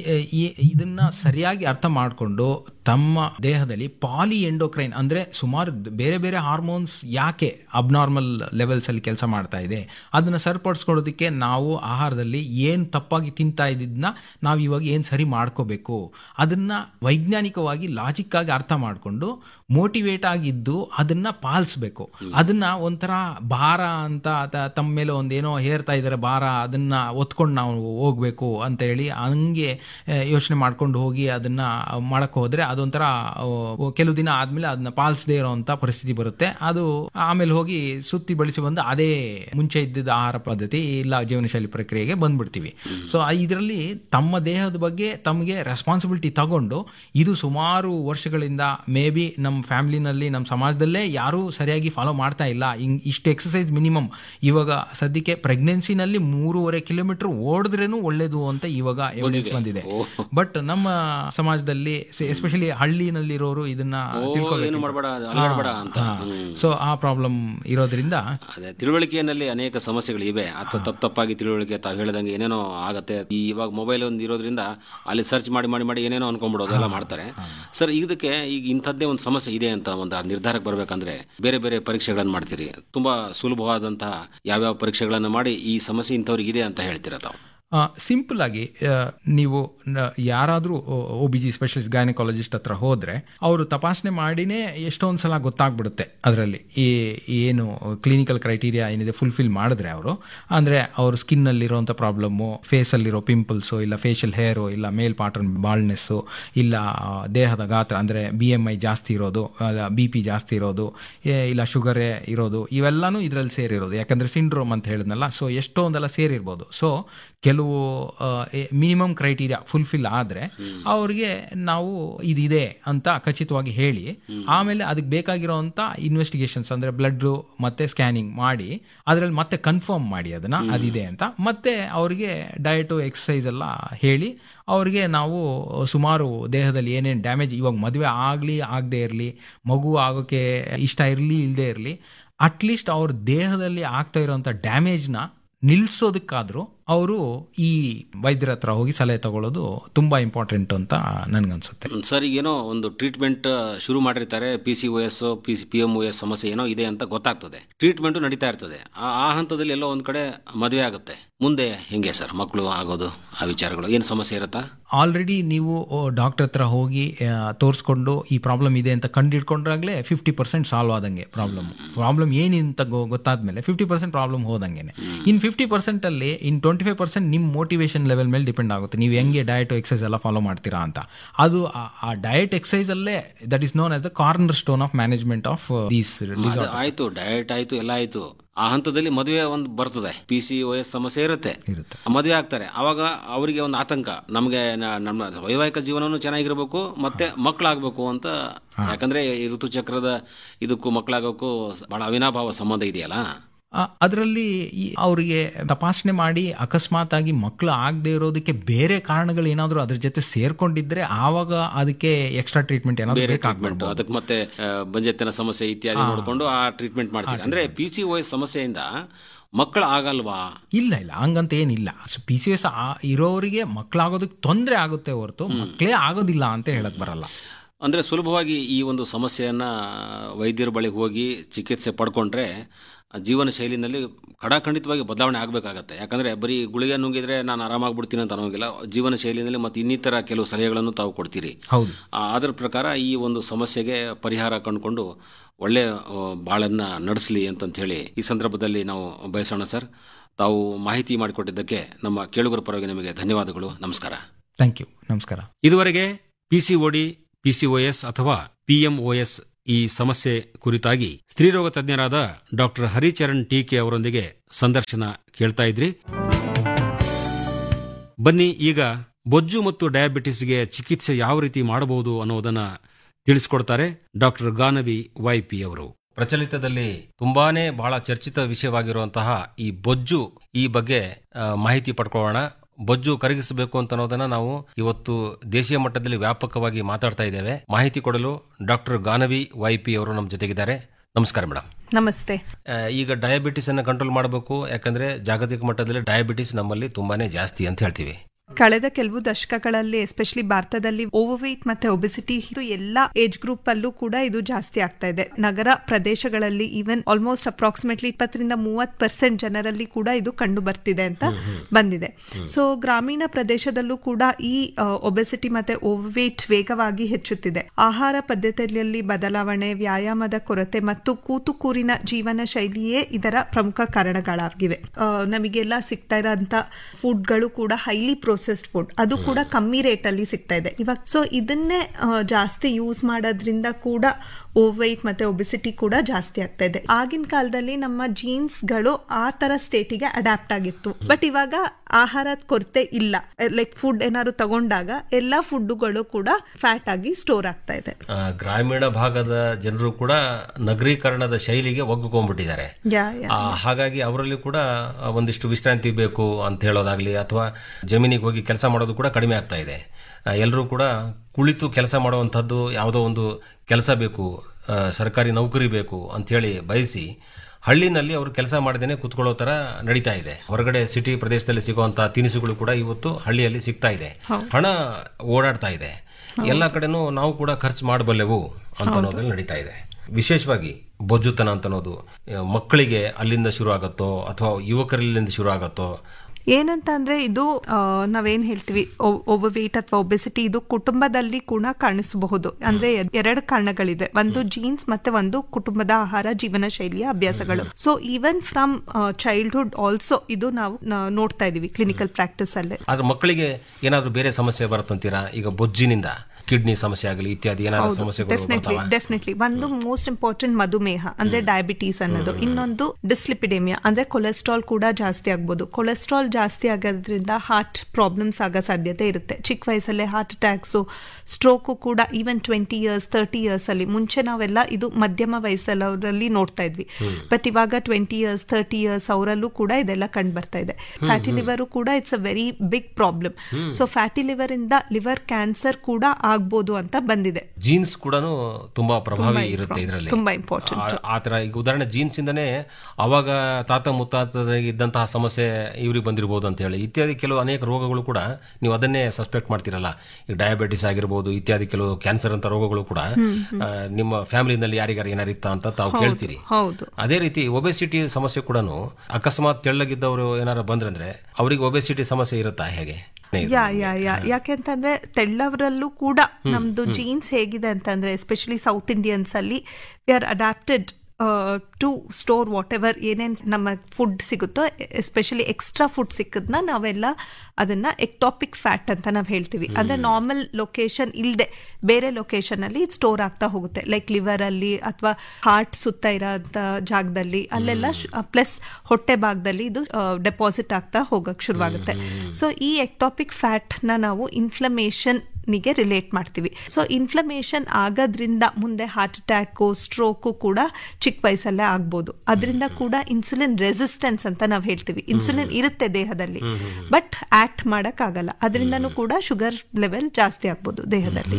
ಇದನ್ನ ಸರಿಯಾಗಿ ಅರ್ಥ ಮಾಡಿಕೊಂಡು ತಮ್ಮ ದೇಹದಲ್ಲಿ ಪಾಲಿ ಎಂಡೋಕ್ರೈನ್ ಅಂದ್ರೆ ಸುಮಾರು ಬೇರೆ ಬೇರೆ ಹಾರ್ಮೋನ್ಸ್ ಯಾಕೆ ಅಬ್ನಾರ್ಮಲ್ ಲೆವೆಲ್ಸ್ ಅಲ್ಲಿ ಕೆಲಸ ಮಾಡ್ತಾ ಇದೆ, ಅದನ್ನ ಸರಿಪಡಿಸ್ಕೊಳ್ಳೋದಕ್ಕೆ ನಾವು ಆಹಾರದಲ್ಲಿ ಏನ್ ತಪ್ಪಾಗಿ ತಿಂತಾ ಇದ್ದಿದ್ದನ್ನ ನಾವು ಇವಾಗ ಏನ್ ಸರಿ ಮಾಡ್ಕೋಬೇಕು, ಅದನ್ನ ವೈಜ್ಞಾನಿಕವಾಗಿ ಲಾಜಿಕ್ ಆಗಿ ಅರ್ಥ ಮಾಡಿಕೊಂಡು ಮೋಟಿವೇಟ್ ಆಗಿದ್ದು ಅದನ್ನ ಪಾಲಿಸ್ಬೇಕು. ಅದನ್ನ ಒಂಥರ ಭಾರ ಅಂತ ತಮ್ಮ ಮೇಲೆ ಒಂದೇನೋ ಹೇರ್ತಾ ಇದ್ದಾರೆ ಭಾರ, ಅದನ್ನ ಒತ್ಕೊಂಡು ನಾವು ಹೋಗ್ಬೇಕು ಅಂತ ಹೇಳಿ ಹಂಗೆ ಯೋಚನೆ ಮಾಡ್ಕೊಂಡು ಹೋಗಿ ಅದನ್ನ ಮಾಡಕ್ ಹೋದ್ರೆ ಅದೊಂಥರ ಕೆಲವು ದಿನ ಆದ್ಮೇಲೆ ಅದನ್ನ ಪಾಲಿಸದೇ ಇರೋಂಥ ಪರಿಸ್ಥಿತಿ ಬರುತ್ತೆ. ಅದು ಆಮೇಲೆ ಹೋಗಿ ಸುತ್ತಿ ಬಳಸಿ ಬಂದು ಅದೇ ಮುಂಚೆ ಇದ್ದಿದ್ದ ಆಹಾರ ಪದ್ಧತಿ ಇಲ್ಲ ಜೀವನ ಶೈಲಿ ಪ್ರಕ್ರಿಯೆಗೆ ಬಂದ್ಬಿಡ್ತೀವಿ. ಸೊ ಇದರಲ್ಲಿ ತಮ್ಮ ದೇಹದ ಬಗ್ಗೆ ತಮಗೆ ರೆಸ್ಪಾನ್ಸಿಬಿಲಿಟಿ ತಗೊಂಡು, ಇದು ಸುಮಾರು ವರ್ಷಗಳಿಂದ ಮೇ ಬಿ ನಮ್ಮ ಫ್ಯಾಮಿಲಿನಲ್ಲಿ ನಮ್ಮ ಸಮಾಜದಲ್ಲೇ ಯಾರೂ ಸರಿಯಾಗಿ ಫಾಲೋ ಮಾಡ್ತಾ ಇಲ್ಲ, ಹಿಂಗ್ ಇಷ್ಟು ಎಕ್ಸಸೈಸ್ ಮಿನಿಮಮ್, ಇವಾಗ ಸದ್ಯಕ್ಕೆ ಪ್ರೆಗ್ನೆನ್ಸಿನಲ್ಲಿ ಮೂರುವರೆ ಕಿಲೋಮೀಟರ್ ಓಡಿದ್ರೇನು ಒಳ್ಳೇದು ಅಂತ ಇವಾಗ ಎವಿಡೆನ್ಸ್ ಬಂದಿದೆ. ಬಟ್ ನಮ್ಮ ಸಮಾಜದಲ್ಲಿ ಎಸ್ಪೆಷಲಿ ಹಳ್ಳಿನಲ್ಲಿರೋರು ಇದನ್ನ ಸೊ ಆ ಪ್ರಾಬ್ಲಮ್ ಇರೋದ್ರಿಂದ ಅದೇ ತಿಳುವಳಿಕೆಯಲ್ಲಿ ಅನೇಕ ಸಮಸ್ಯೆಗಳು ಇವೆ. ಅಥವಾ ತಪ್ಪು ತಪ್ಪಾಗಿ ತಿಳುವಳಿಕೆ ತಾವು ಹೇಳಿದಂಗೆ ಏನೇನೋ ಆಗತ್ತೆ. ಈ ಇವಾಗ ಮೊಬೈಲ್ ಒಂದು ಇರೋದ್ರಿಂದ ಅಲ್ಲಿ ಸರ್ಚ್ ಮಾಡಿ ಮಾಡಿ ಮಾಡಿ ಏನೇನೋ ಅನ್ಕೊಂಡ್ಬಿಡೋದು ಎಲ್ಲ ಮಾಡ್ತಾರೆ ಸರ್. ಇದಕ್ಕೆ ಈಗ ಇಂಥದ್ದೇ ಒಂದು ಸಮಸ್ಯೆ ಇದೆ ಅಂತ ಒಂದು ನಿರ್ಧಾರಕ್ಕೆ ಬರ್ಬೇಕಂದ್ರೆ ಬೇರೆ ಬೇರೆ ಪರೀಕ್ಷೆಗಳನ್ನು ಮಾಡ್ತೀರಿ. ತುಂಬಾ ಸುಲಭವಾದಂತಹ ಯಾವ್ಯಾವ ಪರೀಕ್ಷೆಗಳನ್ನು ಮಾಡಿ ಈ ಸಮಸ್ಯೆ ಇಂಥವ್ರಿಗೆ ಇದೆ ಅಂತ ಹೇಳ್ತೀರಾ ತಾವು? ಸಿಂಪಲ್ ಆಗಿ ನೀವು ಯಾರಾದರೂ O B G specialist gynaecologist ಹತ್ರ ಹೋದ್ರೆ ಅವರು ತಪಾಸಣೆ ಮಾಡಿನೇ ಎಷ್ಟೊಂದು ಸಲ ಗೊತ್ತಾಗ್ಬಿಡುತ್ತೆ ಅದರಲ್ಲಿ ಏನು ಕ್ಲಿನಿಕಲ್ ಕ್ರೈಟೀರಿಯಾ ಏನಿದೆ ಫುಲ್ಫಿಲ್ ಮಾಡಿದ್ರೆ ಅವರು, ಅಂದರೆ ಅವ್ರ ಸ್ಕಿನ್ನಲ್ಲಿರೋಂಥ ಪ್ರಾಬ್ಲಮ್ಮು, ಫೇಸಲ್ಲಿರೋ ಪಿಂಪಲ್ಸು, ಇಲ್ಲ ಫೇಶಿಯಲ್ ಹೇರು, ಇಲ್ಲ ಮೇಲ್ ಪಾಟರ್ನ್ ಬಾಲ್ನೆಸ್ಸು, ಇಲ್ಲ ದೇಹದ ಗಾತ್ರ ಅಂದರೆ ಬಿ ಎಮ್ ಐ ಜಾಸ್ತಿ ಇರೋದು, ಬಿ ಪಿ ಜಾಸ್ತಿ ಇರೋದು, ಇಲ್ಲ ಶುಗರೇ ಇರೋದು, ಇವೆಲ್ಲನೂ ಇದರಲ್ಲಿ ಸೇರಿರೋದು. ಯಾಕಂದರೆ ಸಿಂಡ್ರೋಮ್ ಅಂತ ಹೇಳಿದ್ನಲ್ಲ, ಸೊ ಎಷ್ಟೊಂದೆಲ್ಲ ಸೇರಿರ್ಬೋದು. ಸೊ ಕೆಲವು ಮಿನಿಮಮ್ ಕ್ರೈಟೀರಿಯಾ ಫುಲ್ಫಿಲ್ ಆದರೆ ಅವ್ರಿಗೆ ನಾವು ಇದಿದೆ ಅಂತ ಖಚಿತವಾಗಿ ಹೇಳಿ ಆಮೇಲೆ ಅದಕ್ಕೆ ಬೇಕಾಗಿರೋಂಥ ಇನ್ವೆಸ್ಟಿಗೇಷನ್ಸ್ ಅಂದರೆ ಬ್ಲಡ್ ಮತ್ತೆ ಸ್ಕ್ಯಾನಿಂಗ್ ಮಾಡಿ ಅದರಲ್ಲಿ ಮತ್ತೆ ಕನ್ಫರ್ಮ್ ಮಾಡಿ ಅದನ್ನ ಅದಿದೆ ಅಂತ ಮತ್ತೆ ಅವರಿಗೆ ಡಯಟು ಎಕ್ಸಸೈಸ್ ಎಲ್ಲ ಹೇಳಿ ಅವ್ರಿಗೆ ನಾವು ಸುಮಾರು ದೇಹದಲ್ಲಿ ಏನೇನು ಡ್ಯಾಮೇಜ್ ಇವಾಗ ಮದುವೆ ಆಗಲಿ ಆಗದೆ ಇರಲಿ ಮಗು ಆಗೋಕ್ಕೆ ಇಷ್ಟ ಇರಲಿ ಇಲ್ಲದೆ ಇರಲಿ ಅಟ್ಲೀಸ್ಟ್ ಅವ್ರ ದೇಹದಲ್ಲಿ ಆಗ್ತಾ ಇರೋಂಥ ಡ್ಯಾಮೇಜ್ನ ನಿಲ್ಲಿಸೋದಕ್ಕಾದರೂ ಅವರು ಈ ವೈದ್ಯರ ಹತ್ರ ಹೋಗಿ ಸಲಹೆ ತಗೊಳ್ಳೋದು ತುಂಬಾ ಇಂಪಾರ್ಟೆಂಟ್ ಅಂತ ನನ್ಗನ್ಸುತ್ತೆ. ಸರ್, ಈಗೇನೋ ಒಂದು ಟ್ರೀಟ್ಮೆಂಟ್ ಶುರು ಮಾಡಿರ್ತಾರೆ, P C O S P C P M O S ಸಮಸ್ಯೆ ಏನೋ ಇದೆ ಅಂತ ಗೊತ್ತಾಗ್ತದೆ, ಟ್ರೀಟ್ಮೆಂಟ್ ನಡೀತಾ ಇರ್ತದೆ. ಆ ಹಂತದಲ್ಲಿ ಎಲ್ಲೋ ಒಂದ್ ಕಡೆ ಮದುವೆ ಆಗುತ್ತೆ, ಮುಂದೆ ಹೆಂಗೆ ಸರ್ ಮಕ್ಕಳು ಆಗೋದು, ಆ ವಿಚಾರಗಳು ಏನು ಸಮಸ್ಯೆ ಇರುತ್ತಾ? ಆಲ್ರೆಡಿ ನೀವು ಡಾಕ್ಟರ್ ಹತ್ರ ಹೋಗಿ ತೋರಿಸ್ಕೊಂಡು ಈ ಪ್ರಾಬ್ಲಮ್ ಇದೆ ಅಂತ ಕಂಡಿಡ್ಕೊಂಡ್ರಾಗ್ಲೇ ಫಿಫ್ಟಿ ಪರ್ಸೆಂಟ್ ಸಾಲ್ವ್ ಆದಂಗೆ. Problem problem ಏನಿಂತ ಗೊತ್ತಾದ್ಮೇಲೆ fifty percent problem ಹೋದಂಗೆ. ಇನ್ ಫಿಫ್ಟಿ ಪರ್ಸೆಂಟ್ ಅಲ್ಲಿ ಇನ್ ಟ್ವೆಂಟಿ ಫೈವ್ ಪರ್ಸೆಂಟ್ ನಿಮ್ಮ ಮೋಟಿವೇಶನ್ ಲೆವೆಲ್ ಮೇಲೆ ಡಿಪೆಂಡ್ ಆಗುತ್ತೆ, ನೀವು ಹೆಂಗೆ ಡಯಟ್ ಎಕ್ಸಸೈಸ್ ಎಲ್ಲ ಫಾಲೋ ಮಾಡ್ತೀರಾ ಅಂತ. ಅದು ಆ ಡಯಟ್ ಎಕ್ಸಸೈಸ್ ಅಲ್ಲೇ that is known as the corner stone of management of these disorders. ಆಯ್ತು, ಡಯಟ್ ಆಯ್ತು, ಎಲ್ಲ ಆಯ್ತು. ಆ ಹಂತದಲ್ಲಿ ಮದುವೆ ಒಂದು ಬರ್ತದೆ, ಪಿ ಸಿ ಓ ಎಸ್ ಸಮಸ್ಯೆ ಇರುತ್ತೆ, ಮದುವೆ ಆಗ್ತಾರೆ. ಅವಾಗ ಅವರಿಗೆ ಒಂದು ಆತಂಕ, ನಮಗೆ ನಮ್ಮ ವೈವಾಹಿಕ ಜೀವನನೂ ಚೆನ್ನಾಗಿರ್ಬೇಕು ಮತ್ತೆ ಮಕ್ಕಳಾಗಬೇಕು ಅಂತ. ಯಾಕಂದ್ರೆ ಈ ಋತುಚಕ್ರದ ಇದಕ್ಕೂ ಮಕ್ಕಳಾಗೋಕ್ಕೂ ಬಹಳ ಅವಿನಾಭಾವ ಸಂಬಂಧ ಇದೆಯಲ್ಲ. ಅದರಲ್ಲಿ ಅವರಿಗೆ ತಪಾಸಣೆ ಮಾಡಿ ಅಕಸ್ಮಾತ್ ಆಗಿ ಮಕ್ಕಳು ಆಗದೆ ಇರೋದಕ್ಕೆ ಬೇರೆ ಕಾರಣಗಳು ಏನಾದರೂ ಅದ್ರ ಜೊತೆ ಸೇರ್ಕೊಂಡಿದ್ರೆ ಆವಾಗ ಅದಕ್ಕೆ ಎಕ್ಸ್ಟ್ರಾ ಟ್ರೀಟ್ಮೆಂಟ್ ಏನಾದರೂ ಬೇಕಾಗಬಹುದು. ಅದಕ್ಕೆ ಮತ್ತೆ ಬಂಜೆತನ ಸಮಸ್ಯೆ ಇತ್ಯಾದಿ ನೋಡಿಕೊಂಡು ಆ ಟ್ರೀಟ್ಮೆಂಟ್ ಮಾಡ್ತಾರೆ. ಅಂದ್ರೆ ಪಿ ಸಿ ಓ ಎಸ್ ಸಮಸ್ಯೆಯಿಂದ ಮಕ್ಕಳು ಆಗಲ್ವಾ? ಇಲ್ಲ ಇಲ್ಲ, ಹಂಗಂತ ಏನಿಲ್ಲ. ಪಿ ಸಿ ಎಸ್ ಇರೋರಿಗೆ ಮಕ್ಕಳಾಗೋದಕ್ಕೆ ತೊಂದರೆ ಆಗುತ್ತೆ ಹೊರತು ಮಕ್ಕಳೇ ಆಗೋದಿಲ್ಲ ಅಂತ ಹೇಳಕ್ ಬರಲ್ಲ. ಅಂದ್ರೆ ಸುಲಭವಾಗಿ ಈ ಒಂದು ಸಮಸ್ಯೆಯನ್ನ ವೈದ್ಯರ ಬಳಿಗೆ ಹೋಗಿ ಚಿಕಿತ್ಸೆ ಪಡ್ಕೊಂಡ್ರೆ ಜೀವನ ಶೈಲಿನಲ್ಲಿ ಖಡಾಖಂಡಿತವಾಗಿ ಬದಲಾವಣೆ ಆಗಬೇಕಾಗತ್ತೆ. ಯಾಕಂದ್ರೆ ಬರೀ ಗುಳಿಗೆ ನುಂಗಿದ್ರೆ ನಾನು ಆರಾಮಾಗ್ಬಿಡ್ತೀನಿ ಅಂತ ಅನ್ನೋಂಗಿಲ್ಲ. ಜೀವನ ಶೈಲಿನಲ್ಲಿ ಮತ್ತೆ ಇನ್ನಿತರ ಕೆಲವು ಸಲಹೆಗಳನ್ನು ತಾವು ಕೊಡ್ತೀರಿ. ಹೌದು. ಅದರ ಪ್ರಕಾರ ಈ ಒಂದು ಸಮಸ್ಯೆಗೆ ಪರಿಹಾರ ಕಂಡುಕೊಂಡು ಒಳ್ಳೆ ಬಾಳನ್ನ ನಡೆಸಲಿ ಅಂತಂತ ಹೇಳಿ ಈ ಸಂದರ್ಭದಲ್ಲಿ ನಾವು ಬಯಸೋಣ. ಸರ್, ತಾವು ಮಾಹಿತಿ ಮಾಡಿಕೊಟ್ಟಿದ್ದಕ್ಕೆ ನಮ್ಮ ಕೇಳುಗರ ಪರವಾಗಿ ನಿಮಗೆ ಧನ್ಯವಾದಗಳು. ನಮಸ್ಕಾರ. Thank you. ನಮಸ್ಕಾರ. ಇದುವರೆಗೆ P C O D, P C O S ಅಥವಾ ಪಿ ಎಂ ಓ ಎಸ್ ಈ ಸಮಸ್ಯೆ ಕುರಿತಾಗಿ ಸ್ತ್ರೀರೋಗ ತಜ್ಞರಾದ ಡಾಕ್ಟರ್ ಹರಿಚರಣ್ ಟೀಕೆ ಅವರೊಂದಿಗೆ ಸಂದರ್ಶನ ಕೇಳ್ತಾ ಇದ್ರಿ. ಬನ್ನಿ ಈಗ ಬೊಜ್ಜು ಮತ್ತು ಡಯಾಬಿಟಿಸ್ಗೆ ಚಿಕಿತ್ಸೆ ಯಾವ ರೀತಿ ಮಾಡಬಹುದು ಅನ್ನೋದನ್ನ ತಿಳಿಸಿಕೊಡ್ತಾರೆ ಡಾಕ್ಟರ್ ಗಾನವಿ ವೈ ಪಿ ಅವರು. ಪ್ರಚಲಿತದಲ್ಲಿ ತುಂಬಾನೇ ಬಹಳ ಚರ್ಚಿತ ವಿಷಯವಾಗಿರುವಂತಹ ಈ ಬೊಜ್ಜು, ಈ ಬಗ್ಗೆ ಮಾಹಿತಿ ಪಡ್ಕೊಳ್ಳೋಣ. ಬೊಜ್ಜು ಕರಗಿಸಬೇಕು ಅಂತ ಅನ್ನೋದನ್ನ ನಾವು ಇವತ್ತು ದೇಶೀಯ ಮಟ್ಟದಲ್ಲಿ ವ್ಯಾಪಕವಾಗಿ ಮಾತಾಡ್ತಾ ಇದ್ದೇವೆ. ಮಾಹಿತಿ ಕೊಡಲು ಡಾಕ್ಟರ್ ಗಾನವಿ ವೈ ಪಿ ಅವರು ನಮ್ಮ ಜೊತೆಗಿದ್ದಾರೆ. ನಮಸ್ಕಾರ ಮೇಡಮ್. ನಮಸ್ತೆ. ಈಗ ಡಯಾಬಿಟಿಸ್ ಅನ್ನ ಕಂಟ್ರೋಲ್ ಮಾಡಬೇಕು, ಯಾಕಂದ್ರೆ ಜಾಗತಿಕ ಮಟ್ಟದಲ್ಲಿ ಡಯಾಬಿಟಿಸ್ ನಮ್ಮಲ್ಲಿ ತುಂಬಾನೇ ಜಾಸ್ತಿ ಅಂತ ಹೇಳ್ತೀವಿ. ಕಳೆದ ಕೆಲವು ದಶಕಗಳಲ್ಲಿ ಎಸ್ಪೆಷಲಿ ಭಾರತದಲ್ಲಿ ಓವರ್ ವೇಟ್ ಮತ್ತೆ ಒಬೆಸಿಟಿ ಇದು ಎಲ್ಲಾ ಏಜ್ ಗ್ರೂಪ್ ಅಲ್ಲೂ ಕೂಡ ಇದು ಜಾಸ್ತಿ ಆಗ್ತಾ ಇದೆ. ನಗರ ಪ್ರದೇಶಗಳಲ್ಲಿ ಈವನ್ ಆಲ್ಮೋಸ್ಟ್ ಅಪ್ರಾಕ್ಸಿಮೇಟ್ಲಿ ಇಪ್ಪತ್ತರಿಂದ ಮೂವತ್ ಪರ್ಸೆಂಟ್ ಜನರಲ್ಲಿ ಕೂಡ ಇದು ಕಂಡು ಬರ್ತಿದೆ ಅಂತ ಬಂದಿದೆ. ಸೊ ಗ್ರಾಮೀಣ ಪ್ರದೇಶದಲ್ಲೂ ಕೂಡ ಈ ಒಬೆಸಿಟಿ ಮತ್ತೆ ಓವರ್ ವೇಟ್ ವೇಗವಾಗಿ ಹೆಚ್ಚುತ್ತಿದೆ. ಆಹಾರ ಪದ್ಧತಿಯಲ್ಲಿ ಬದಲಾವಣೆ, ವ್ಯಾಯಾಮದ ಕೊರತೆ ಮತ್ತು ಕೂತು ಕೂರಿನ ಜೀವನ ಶೈಲಿಯೇ ಇದರ ಪ್ರಮುಖ ಕಾರಣಗಳಾಗಿವೆ. ನಮಗೆಲ್ಲ ಸಿಗ್ತಾ ಇರೋಂಥ ಫುಡ್ಗಳು ಕೂಡ ಹೈಲಿ ಪ್ರೊಸೆಸ್ಡ್ ಫುಡ್, ಅದು ಕೂಡ ಕಮ್ಮಿ ರೇಟ್ ಅಲ್ಲಿ ಸಿಗ್ತಾ ಇದೆ ಇವಾಗ. ಸೊ ಇದನ್ನೇ ಜಾಸ್ತಿ ಯೂಸ್ ಮಾಡೋದ್ರಿಂದ ಕೂಡ ಓವರ್ ವೇಟ್ ಮತ್ತೆ ಒಬೆಸಿಟಿ ಕೂಡ ಜಾಸ್ತಿ ಆಗ್ತಾ ಇದೆ. ಆಗಿನ ಕಾಲದಲ್ಲಿ ನಮ್ಮ ಜೀನ್ಸ್ ಗಳು ಆ ತರ ಸ್ಟೇಟಿಗೆ ಅಡ್ಯಾಪ್ಟ್ ಆಗಿತ್ತು. ಬಟ್ ಇವಾಗ ಆಹಾರದ ಕೊರತೆ ಇಲ್ಲ. ಲೈಕ್ ಫುಡ್ ಏನಾದ್ರು ತಗೊಂಡಾಗ ಎಲ್ಲಾ ಫುಡ್ಗಳು ಕೂಡ ಫ್ಯಾಟ್ ಆಗಿ ಸ್ಟೋರ್ ಆಗ್ತಾ ಇದೆ. ಗ್ರಾಮೀಣ ಭಾಗದ ಜನರು ಕೂಡ ನಗರೀಕರಣದ ಶೈಲಿಗೆ ಒಗ್ಗಿಕೊಂಡ್ಬಿಟ್ಟಿದ್ದಾರೆ. ಹಾಗಾಗಿ ಅವರಲ್ಲಿ ಕೂಡ ಒಂದಿಷ್ಟು ವಿಶ್ರಾಂತಿ ಬೇಕು ಅಂತ ಹೇಳೋದಾಗ್ಲಿ ಅಥವಾ ಜಮೀನಿಗೆ ಹೋಗಿ ಕೆಲಸ ಮಾಡೋದು ಕೂಡ ಕಡಿಮೆ ಆಗ್ತಾ ಇದೆ. ಎಲ್ಲರೂ ಕೂಡ ಕುಳಿತು ಕೆಲಸ ಮಾಡುವಂತಹದ್ದು ಯಾವುದೋ ಒಂದು ಕೆಲಸ ಬೇಕು, ಸರ್ಕಾರಿ ನೌಕರಿ ಬೇಕು ಅಂತ ಹೇಳಿ ಬಯಸಿ ಹಳ್ಳಿನಲ್ಲಿ ಅವರು ಕೆಲಸ ಮಾಡದೇನೆ ಕುತ್ಕೊಳ್ಳೋ ತರ ನಡೀತಾ ಇದೆ. ಹೊರಗಡೆ ಸಿಟಿ ಪ್ರದೇಶದಲ್ಲಿ ಸಿಗುವಂತಹ ತಿನಿಸುಗಳು ಕೂಡ ಇವತ್ತು ಹಳ್ಳಿಯಲ್ಲಿ ಸಿಗ್ತಾ ಇದೆ. ಹಣ ಓಡಾಡ್ತಾ ಇದೆ. ಎಲ್ಲಾ ಕಡೆನೂ ನಾವು ಕೂಡ ಖರ್ಚು ಮಾಡಬಲ್ಲೆವು ಅಂತ ಅನ್ನೋದ್ರಲ್ಲಿ ನಡೀತಾ ಇದೆ. ವಿಶೇಷವಾಗಿ ಬೊಜ್ಜುತನ ಅಂತ ಅನ್ನೋದು ಮಕ್ಕಳಿಗೆ ಅಲ್ಲಿಂದ ಶುರು ಆಗತ್ತೋ ಅಥವಾ ಯುವಕರಲ್ಲಿಂದ ಶುರು ಆಗತ್ತೋ? ಏನಂತ ಅಂದ್ರೆ ಇದು ನಾವೇನ್ ಹೇಳ್ತೀವಿ ಓವರ್ ವೇಟ್ ಅಥವಾ ಒಬೆಸಿಟಿ, ಇದು ಕುಟುಂಬದಲ್ಲಿ ಕೂಡ ಕಾಣಿಸಬಹುದು. ಅಂದ್ರೆ ಎರಡು ಕಾರಣಗಳಿದೆ, ಒಂದು ಜೀನ್ಸ್ ಮತ್ತೆ ಒಂದು ಕುಟುಂಬದ ಆಹಾರ ಜೀವನ ಶೈಲಿಯ ಅಭ್ಯಾಸಗಳು. So even from childhood also ಇದು ನಾವು ನೋಡ್ತಾ ಇದೀವಿ ಕ್ಲಿನಿಕಲ್ ಪ್ರಾಕ್ಟೀಸ್ ಅಲ್ಲೇ. ಆದ್ರೆ ಮಕ್ಕಳಿಗೆ ಏನಾದ್ರೂ ಬೇರೆ ಸಮಸ್ಯೆ ಬರುತ್ತಂತೀರಾ? ಈಗ ಬೊಜ್ಜಿನಿಂದ ಕಿಡ್ನಿ ಸಮಸ್ಯೆ ಆಗಲಿ ಇತ್ಯಾದಿ ಏನಾದ್ರು ಸಮಸ್ಯೆಗಳು ಡೆಫಿನೆಟ್ಲಿ ಡೆಫಿನೆಟ್ಲಿ ಒಂದು ಮೋಸ್ಟ್ ಇಂಪಾರ್ಟೆಂಟ್ ಮಧುಮೇಹ ಅಂದ್ರೆ ಡಯಾಬಿಟೀಸ್ ಅನ್ನೋದು, ಇನ್ನೊಂದು ಡಿಸ್ಲಿಪಿಡೇಮಿಯಾ ಅಂದ್ರೆ ಕೊಲೆಸ್ಟ್ರಾಲ್ ಕೂಡ ಜಾಸ್ತಿ ಆಗ್ಬೋದು. ಕೊಲೆಸ್ಟ್ರಾಲ್ ಜಾಸ್ತಿ ಆಗೋದ್ರಿಂದ ಹಾರ್ಟ್ ಪ್ರಾಬ್ಲಮ್ಸ್ ಆಗೋ ಸಾಧ್ಯತೆ ಇರುತ್ತೆ. ಚಿಕ್ಕ ವಯಸ್ಸಲ್ಲೇ ಹಾರ್ಟ್ ಅಟ್ಯಾಕ್ಸು, ಸ್ಟ್ರೋಕು ಕೂಡ even twenty years thirty years ಅಲ್ಲಿ, ಮುಂಚೆ ನಾವೆಲ್ಲ ಇದು ಮಧ್ಯಮ ವಯಸ್ಸಲ್ಲಿ ನೋಡ್ತಾ ಇದ್ವಿ, ಬಟ್ ಇವಾಗ ಟ್ವೆಂಟಿ ಇಯರ್ಸ್ ತರ್ಟಿ ಇಯರ್ಸ್ ಅವರಲ್ಲೂ ಕೂಡ ಇದೆಲ್ಲ ಕಂಡು ಬರ್ತಾ ಇದೆ. ಫ್ಯಾಟಿ ಲಿವರ್ ಕೂಡ it's a very big problem. So fatty liver ಇಂದ ಲಿವರ್ ಕ್ಯಾನ್ಸರ್ ಕೂಡ ಆಗ್ಬೋದು ಅಂತ ಬಂದಿದೆ. ಜೀನ್ಸ್ ಕೂಡ ತುಂಬಾ ಪ್ರಭಾವಿ ಇರುತ್ತೆ ಇದರಲ್ಲಿ, ತುಂಬಾ ಇಂಪಾರ್ಟೆಂಟ್. ಆತರ ಈಗ ಉದಾಹರಣೆ ಜೀನ್ಸ್ ಇಂದನೇ ಅವಾಗ ತಾತ ಮುತ್ತಾತರಿಗೆ ಇದ್ದಂತಹ ಸಮಸ್ಯೆ ಇವ್ರಿಗೆ ಬಂದಿರಬಹುದು ಅಂತ ಹೇಳಿ ಇತ್ಯಾದಿ ಕೆಲವು ಅನೇಕ ರೋಗಗಳು ಕೂಡ ನೀವು ಅದನ್ನೇ ಸಸ್ಪೆಕ್ಟ್ ಮಾಡ್ತಿರಲ್ಲ. ಈಗ ಡಯಾಬಿಟಿಸ್ ಆಗಿರ್ಬೋದು, ಇತ್ಯಾದಿ ಕೆಲವು ಕ್ಯಾನ್ಸರ್ ಅಂತ ರೋಗಗಳು ಕೂಡ ನಿಮ್ಮ ಫ್ಯಾಮಿಲಿನಲ್ಲಿ ಯಾರಿಗಾರ ಏನಾರಿತ್ತ ಅಂತ ತಾವು ಕೇಳ್ತೀರಿ. ಅದೇ ರೀತಿ ಒಬೆಸಿಟಿ ಸಮಸ್ಯೆ ಕೂಡ ಅಕಸ್ಮಾತ್ ತೆಳ್ಳಗಿದ್ದವರು ಏನಾರ ಬಂದ್ರಂದ್ರೆ ಅವರಿಗೆ ಒಬೆಸಿಟಿ ಸಮಸ್ಯೆ ಇರುತ್ತಾ ಹೇಗೆ? ಯಾ ಯಾ ಯಾ ಯಾಕೆಂತಂದ್ರೆ ತೆಳ್ಳವರಲ್ಲೂ ಕೂಡ ನಮ್ದು ಜೀನ್ಸ್ ಹೇಗಿದೆ ಅಂತಂದ್ರೆ ಎಸ್ಪೆಷಲಿ ಸೌತ್ ಇಂಡಿಯನ್ಸ್ ಅಲ್ಲಿ we are adopted to store what ever ಏನೇನು ನಮ್ಮ ಫುಡ್ ಸಿಗುತ್ತೋ, ಎಸ್ಪೆಷಲಿ ಎಕ್ಸ್ಟ್ರಾ ಫುಡ್ ಸಿಕ್ಕದ್ನ ನಾವೆಲ್ಲ ಅದನ್ನ ಎಕ್ಟಾಪಿಕ್ ಫ್ಯಾಟ್ ಅಂತ ನಾವು ಹೇಳ್ತೀವಿ. ಅಂದ್ರೆ ನಾರ್ಮಲ್ ಲೊಕೇಶನ್ ಇಲ್ಲದೆ ಬೇರೆ ಲೊಕೇಶನ್ ಅಲ್ಲಿ ಸ್ಟೋರ್ ಆಗ್ತಾ ಹೋಗುತ್ತೆ, ಲೈಕ್ ಲಿವರ್ ಅಲ್ಲಿ ಅಥವಾ ಹಾರ್ಟ್ ಸುತ್ತ ಇರೋಂಥ ಜಾಗದಲ್ಲಿ ಅಲ್ಲೆಲ್ಲ, ಪ್ಲಸ್ ಹೊಟ್ಟೆ ಭಾಗದಲ್ಲಿ ಇದು ಡೆಪಾಸಿಟ್ ಆಗ್ತಾ ಹೋಗಕ್ ಶುರುವಾಗುತ್ತೆ. ಸೊ ಈ ಎಕ್ಟಾಪಿಕ್ ಫ್ಯಾಟ್ ನ ನಾವು ಇನ್ಫ್ಲಮೇಷನ್ ನಿಗೆ ರಿಲೇಟ್ ಮಾಡ್ತೀವಿ. ಸೊ ಇನ್ಫ್ಲಮೇಷನ್ ಆಗೋದ್ರಿಂದ ಮುಂದೆ ಹಾರ್ಟ್ ಅಟ್ಯಾಕು, ಸ್ಟ್ರೋಕು ಕೂಡ ಚಿಕ್ಕ ವಯಸ್ಸಲ್ಲೇ ಆಗ್ಬೋದು. ಅದರಿಂದ ಕೂಡ ಇನ್ಸುಲಿನ್ ರೆಸಿಸ್ಟೆನ್ಸ್ ಅಂತ ನಾವು ಹೇಳ್ತೀವಿ. ಇನ್ಸುಲಿನ್ ಇರುತ್ತೆ ದೇಹದಲ್ಲಿ, ಬಟ್ ಆಕ್ಟ್ ಮಾಡಕ್ ಆಗಲ್ಲ. ಅದರಿಂದನೂ ಕೂಡ ಶುಗರ್ ಲೆವೆಲ್ ಜಾಸ್ತಿ ಆಗ್ಬೋದು ದೇಹದಲ್ಲಿ.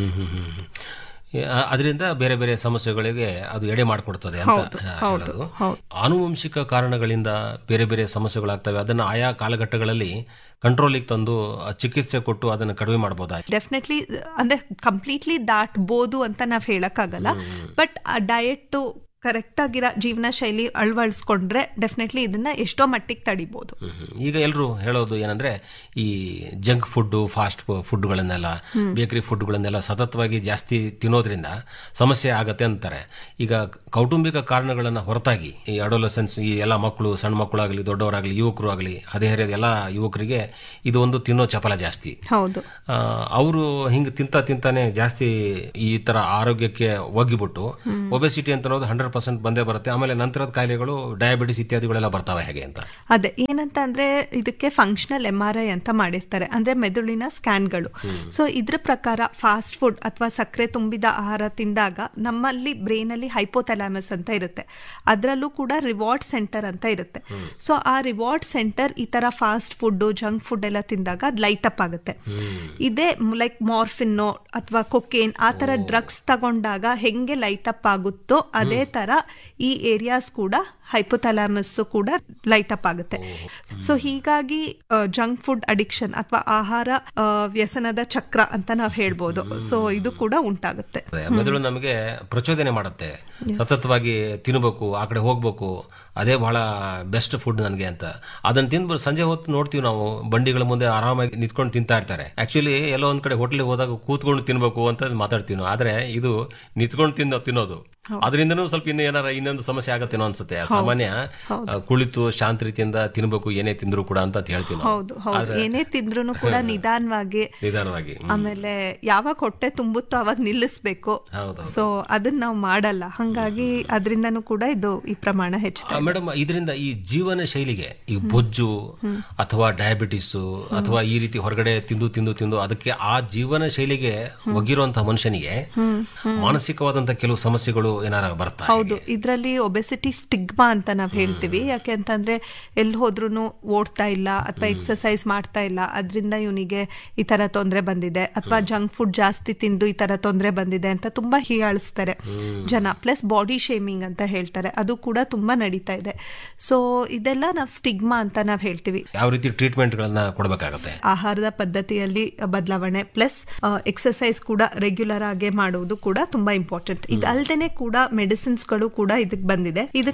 ಅದರಿಂದ ಬೇರೆ ಬೇರೆ ಸಮಸ್ಯೆಗಳಿಗೆ ಅದು ಎಡೆ ಮಾಡಿಕೊಡ್ತದೆ ಅಂತ ಹೇಳೋದು. ಆನುವಂಶಿಕ ಕಾರಣಗಳಿಂದ ಬೇರೆ ಬೇರೆ ಸಮಸ್ಯೆಗಳಾಗ್ತವೆ. ಅದನ್ನ ಆಯಾ ಕಾಲಘಟ್ಟಗಳಲ್ಲಿ ಕಂಟ್ರೋಲಿಗೆ ತಂದು ಚಿಕಿತ್ಸೆ ಕೊಟ್ಟು ಅದನ್ನು ಕಡಿಮೆ ಮಾಡಬಹುದಾ? ಡೆಫಿನೆಟ್ಲಿ, ಅಂದ್ರೆ ಕಂಪ್ಲೀಟ್ಲಿ ದಾಟ್ಬೋದು ಅಂತ ನಾವ್ ಹೇಳಕ್ಕಾಗಲ್ಲ, ಬಟ್ ಆ ಡಯಟ್ ಕರೆಕ್ಟ್ ಆಗಿರೋ ಜೀವನ ಶೈಲಿ ಅಳವಡಿಸ್ಕೊಂಡ್ರೆ ಡೆಫಿನೆಟ್ಲಿ ಇದನ್ನ ಎಷ್ಟೋ ಮಟ್ಟಿಗೆ ತಡಿಬಹುದು. ಈಗ ಎಲ್ಲರೂ ಹೇಳೋದು ಏನಂದ್ರೆ ಈ ಜಂಕ್ ಫುಡ್, ಫಾಸ್ಟ್ ಫುಡ್ಗಳನ್ನೆಲ್ಲ, ಬೇಕರಿ ಫುಡ್ಗಳನ್ನೆಲ್ಲ ಸತತವಾಗಿ ಜಾಸ್ತಿ ತಿನ್ನೋದ್ರಿಂದ ಸಮಸ್ಯೆ ಆಗತ್ತೆ ಅಂತಾರೆ. ಈಗ ಕೌಟುಂಬಿಕ ಕಾರಣಗಳನ್ನ ಹೊರತಾಗಿ ಈ ಅಡೋಲಸೆನ್ಸ್, ಈ ಎಲ್ಲ ಮಕ್ಕಳು, ಸಣ್ಣ ಮಕ್ಕಳಾಗಲಿ ದೊಡ್ಡವರಾಗಲಿ ಯುವಕರು ಆಗಲಿ ಹದಿಹರೆಯದ ಎಲ್ಲ ಯುವಕರಿಗೆ ಇದು ಒಂದು ತಿನ್ನೋ ಚಪಲ ಜಾಸ್ತಿ. ಹೌದು, ಅವರು ಹಿಂಗ್ ತಿಂತ ತಿಂತಾನೆ ಜಾಸ್ತಿ ಈ ತರ ಆರೋಗ್ಯಕ್ಕೆ ಒಗ್ಗಿಬಿಟ್ಟು ಒಬೆಸಿಟಿ ಅಂತ ಅನ್ನೋದು ಹಂಡ್ರೆಡ್ ಪರ್ಸೆಂಟ್ ಬಂದೇ ಬರುತ್ತೆ. ಆಮೇಲೆ ನಂತರದ ಕಾಯಿಲೆಗಳು ಡಯಾಬಿಟಿಸ್ ಇತ್ಯಾದಿಗಳೆಲ್ಲ ಬರ್ತಾವೆ ಹೇಗೆ ಅಂತ. ಅದೇ ಏನಂತ ಅಂದ್ರೆ ಇದಕ್ಕೆ ಫಂಕ್ಷನಲ್ ಎಂ ಆರ್ ಐ ಅಂತ ಮಾಡಿರ್ತಾರೆ, ಅಂದ್ರೆ ಮೆದುಳಿನ ಸ್ಕ್ಯಾನ್ಗಳು. ಸೊ ಇದ್ರ ಪ್ರಕಾರ ಫಾಸ್ಟ್ ಫುಡ್ ಅಥವಾ ಸಕ್ಕರೆ ತುಂಬಿದ ಆಹಾರ ತಿಂದಾಗ ನಮ್ಮಲ್ಲಿ ಬ್ರೈನ್ ಅಲ್ಲಿ ಹೈಪೋಥಾಲಮಸ್ ಅಂತ ಇರುತ್ತೆ, ಅದರಲ್ಲೂ ಕೂಡ ರಿವಾರ್ಡ್ ಸೆಂಟರ್ ಅಂತ ಇರುತ್ತೆ. ಸೊ ಆ ರಿವಾರ್ಡ್ ಸೆಂಟರ್ ಈ ತರ ಫಾಸ್ಟ್ ಫುಡ್, ಜಂಕ್ ಫುಡ್ ಎಲ್ಲ ತಿಂದಾಗ ಅದು ಲೈಟ್ ಅಪ್ ಆಗುತ್ತೆ. ಇದೇ ಲೈಕ್ ಮಾರ್ಫಿನ್ನೋ ಅಥವಾ ಕೊಕೇನ್ ಆ ತರ ಡ್ರಗ್ಸ್ ತಗೊಂಡಾಗ ಹೆಂಗೆ ಲೈಟ್ ಅಪ್ ಆಗುತ್ತೋ ಅದೇ ತರ ಈ ಏರಿಯಾಸ್ ಕೂಡ ಹೈಪೋಥಾಲಮಸ್ ಕೂಡ ಲೈಟ್ ಅಪ್ ಆಗುತ್ತೆ. ಸೊ ಹೀಗಾಗಿ ಜಂಕ್ ಫುಡ್ ಅಡಿಕ್ಷನ್ ಅಥವಾ ಆಹಾರ ವ್ಯಸನದ ಚಕ್ರ ಅಂತ ನಾವು ಹೇಳ್ಬೋದು. ಸೊ ಇದು ಕೂಡ ಉಂಟಾಗುತ್ತೆ. ಮೆದುಳು ನಮಗೆ ಪ್ರಚೋದನೆ ಮಾಡುತ್ತೆ, ಸತತವಾಗಿ ತಿನ್ಬೇಕು, ಆ ಕಡೆ ಹೋಗ್ಬೇಕು, ಅದೇ ಬಹಳ ಬೆಸ್ಟ್ ಫುಡ್ ನನಗೆ ಅಂತ. ಅದನ್ನ ತಿಂದು ಸಂಜೆ ಹೊತ್ತು ನೋಡ್ತೀವಿ ನಾವು ಬಂಡಿಗಳ ಮುಂದೆ ಆರಾಮಾಗಿ ನಿಂತ್ಕೊಂಡು ತಿಂತಾ ಇರ್ತಾರೆ. ಆಕ್ಚುಲಿ ಎಲ್ಲೋ ಒಂದ್ ಕಡೆ ಹೋಟೆಲ್ಗೆ ಹೋದಾಗ ಕೂತ್ಕೊಂಡು ತಿನ್ಬೇಕು ಅಂತ ಮಾತಾಡ್ತೀವಿ ನಾವು, ಆದ್ರೆ ಇದು ನಿಂತ್ಕೊಂಡು ತಿನ್ನೋ ತಿನ್ನೋದು ಅದರಿಂದನೂ ಸ್ವಲ್ಪ ಇನ್ನು ಏನಾರ ಇನ್ನೊಂದು ಸಮಸ್ಯೆ ಆಗತ್ತೇನೋ ಅನ್ಸುತ್ತೆ. ಸಾಮಾನ್ಯ ಕುಳಿತು ಶಾಂತ ರೀತಿಯಿಂದ ತಿನ್ಬೇಕು ಏನೇ ತಿಂದ್ರು ಕೂಡ ಅಂತ ಹೇಳ್ತೀವಿ. ಹೌದು ಹೌದು, ಏನೇ ತಿಂದ್ರು ಕೂಡ ನಿಧಾನವಾಗಿ ನಿಧಾನವಾಗಿ ಆಮೇಲೆ ಯಾವಾಗ ಹೊಟ್ಟೆ ತುಂಬುತ್ತೋ ಅವಾಗ ನಿಲ್ಲಿಸ್ಬೇಕು. ಸೊ ಅದನ್ನ ನಾವು ಮಾಡಲ್ಲ, ಹಂಗಾಗಿ ಅದರಿಂದನೂ ಕೂಡ ಇದು ಈ ಪ್ರಮಾಣ ಹೆಚ್ಚುತ್ತೆ. ಮೇಡಮ್, ಇದರಿಂದ ಈ ಜೀವನ ಶೈಲಿಗೆ ಈ ಬೊಜ್ಜು ಅಥವಾ ಡಯಾಬಿಟಿಸ್ ಅಥವಾ ಈ ರೀತಿ ಹೊರಗಡೆ ತಿಂದು ತಿಂದು ತಿಂದು ಅದಕ್ಕೆ ಆ ಜೀವನ ಶೈಲಿಗೆ ಒಗ್ಗಿರುವಂತಹ ಮನುಷ್ಯನಿಗೆ ಮಾನಸಿಕವಾದಂತಹ ಕೆಲವು ಸಮಸ್ಯೆಗಳು ಏನಾರ ಬರ್ತಾ? ಹೌದು, ಇದರಲ್ಲಿ ಒಬೆಸಿಟಿ ಸ್ಟಿಗ್ಮಾ ಅಂತ ನಾವ್ ಹೇಳ್ತೀವಿ. ಯಾಕೆ ಅಂತಂದ್ರೆ ಎಲ್ಲಿ ಹೋದ್ರೂ ಓಡ್ತಾ ಇಲ್ಲ ಅಥವಾ ಎಕ್ಸರ್ಸೈಸ್ ಮಾಡ್ತಾ ಇಲ್ಲ, ಅದರಿಂದ ಇವನಿಗೆ ಈ ತರ ತೊಂದರೆ ಬಂದಿದೆ, ಅಥವಾ ಜಂಕ್ ಫುಡ್ ಜಾಸ್ತಿ ತಿಂದು ಈ ತರ ತೊಂದರೆ ಬಂದಿದೆ ಅಂತ ತುಂಬಾ ಹೀಯಾಳಿಸ್ತಾರೆ ಜನ. ಪ್ಲಸ್ ಬಾಡಿ ಶೇಮಿಂಗ್ ಅಂತ ಹೇಳ್ತಾರೆ, ಅದು ಕೂಡ ತುಂಬಾ ನಡೀತಾ ಇದೆ. ಸೊ ಇದೆಲ್ಲ ನಾವ್ ಸ್ಟಿಗ್ಮಾ ಅಂತ ನಾವ್ ಹೇಳ್ತೀವಿ. ಯಾವ ರೀತಿ ಟ್ರೀಟ್ಮೆಂಟ್ ಗಳನ್ನ ಕೊಡಬೇಕಾಗುತ್ತೆ? ಆಹಾರದ ಪದ್ಧತಿಯಲ್ಲಿ ಬದಲಾವಣೆ ಪ್ಲಸ್ ಎಕ್ಸರ್ಸೈಸ್ ಕೂಡ ರೆಗ್ಯುಲರ್ ಆಗಿ ಮಾಡುವುದು ಕೂಡ ತುಂಬಾ ಇಂಪಾರ್ಟೆಂಟ್. ಇದಲ್ದೇನೆ ಕೂಡ ಮೆಡಿಸಿನ್ಸ್ ಗಳು ಕೂಡ ಇದಕ್ ಬಂದಿದೆ. ಇದಕ್ ನಾವು ಜಿ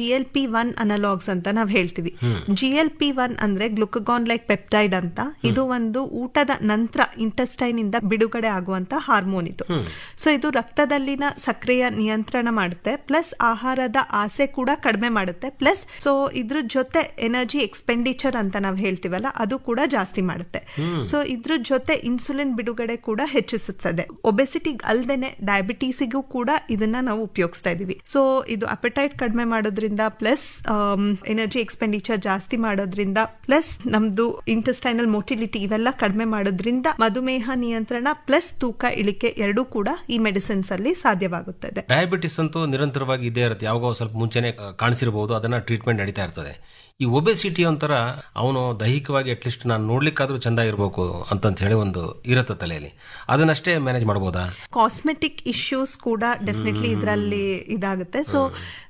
ಎಲ್ ಪಿ ಒನ್ ಅನಲಾಗ್ಸ್ ಅಂತ ನಾವ್ ಹೇಳ್ತೀವಿ. ಜಿ ಎಲ್ ಪಿ ಒನ್ ಅಂದ್ರೆ ಗ್ಲುಕಗಾನ್ ಲೈಕ್ ಪೆಪ್ಟೈಡ್ ಅಂತ. ಇದು ಒಂದು ಊಟದ ನಂತರ ಇಂಟೆಸ್ಟೈನ್ ಇಂದ ಬಿಡುಗಡೆ ಆಗುವಂತ ಹಾರ್ಮೋನ್ ಇದು. ಸೊ ಇದು ರಕ್ತದಲ್ಲಿನ ಸಕ್ರಿಯ ನಿಯಂತ್ರಣ ಮಾಡುತ್ತೆ, ಪ್ಲಸ್ ಆಹಾರದ ಆಸೆ ಕೂಡ ಕಡಿಮೆ ಮಾಡುತ್ತೆ, ಪ್ಲಸ್ ಸೊ ಇದ್ರ ಜೊತೆ ಎನರ್ಜಿ ಎಕ್ಸ್ಪೆಂಡಿಚರ್ ಅಂತ ನಾವ್ ಹೇಳ್ತೀವಲ್ಲ ಅದು ಕೂಡ ಜಾಸ್ತಿ ಮಾಡುತ್ತೆ. ಸೊ ಇದ್ರ ಜೊತೆ ಇನ್ಸುಲಿನ್ ಬಿಡುಗಡೆ ಕೂಡ ಹೆಚ್ಚಿಸುತ್ತದೆ. ಒಬೆಸಿಟಿ ಅಲ್ದೇನೆ ಡಯಾಬಿಟೀಸಿಗೂ ಕೂಡ ಇದನ್ನ ನಾವು ಉಪಯೋಗಿಸ್ತಾ ಇದೀವಿ. ಸೊ ಇದು ಅಪೆಟೈಟ್ ಕಡಿಮೆ ಮಾಡೋದ್ರಿಂದ, ಪ್ಲಸ್ ಎನರ್ಜಿ ಎಕ್ಸ್ಪೆಂಡಿಚರ್ ಜಾಸ್ತಿ ಮಾಡೋದ್ರಿಂದ, ಪ್ಲಸ್ ನಮ್ದು ಇಂಟೆಸ್ಟೈನಲ್ ಮೊಟಿಲಿಟಿ ಇವೆಲ್ಲ ಕಡಿಮೆ ಮಾಡೋದ್ರಿಂದ ಮಧುಮೇಹ ನಿಯಂತ್ರಣ ಪ್ಲಸ್ ತೂಕ ಇಳಿಕೆ ಎರಡೂ ಕೂಡ ಈ ಮೆಡಿಸಿನ್ಸ್ ಅಲ್ಲಿ ಸಾಧ್ಯವಾಗುತ್ತದೆ. ಡಯಾಬಿಟಿಸ್ ಅಂತೂ ನಿರಂತರವಾಗಿ ಇದೇ ಇರುತ್ತೆ, ಯಾವಾಗ ಸ್ವಲ್ಪ ಮುಂಚೆನೆ ಕಾಣಿಸಿರಬಹುದು, ಅದನ್ನ ಟ್ರೀಟ್ಮೆಂಟ್ ನಡೀತಾ ಇರ್ತದೆ. ಈ ಒಬೆಸಿಟಿ ಒಂಥರ ಅವನು ದೈಹಿಕವಾಗಿ ಅಟ್ಲೀಸ್ಟ್ ನಾನು ನೋಡ್ಲಿಕ್ಕಾದ್ರೂ ಚಂದ ಇರಬೇಕು ಅಂತಂತ ಹೇಳಿ ಒಂದು ಇರುತ್ತೆ ತಲೆಯಲ್ಲಿ, ಅದನ್ನಷ್ಟೇ ಮ್ಯಾನೇಜ್ ಮಾಡಬಹುದಾ? ಕಾಸ್ಮೆಟಿಕ್ ಇಶ್ಯೂಸ್ ಕೂಡ ಡೆಫಿನೆಟ್ಲಿ ಇದರಲ್ಲಿ ಇದಾಗುತ್ತೆ. ಸೊ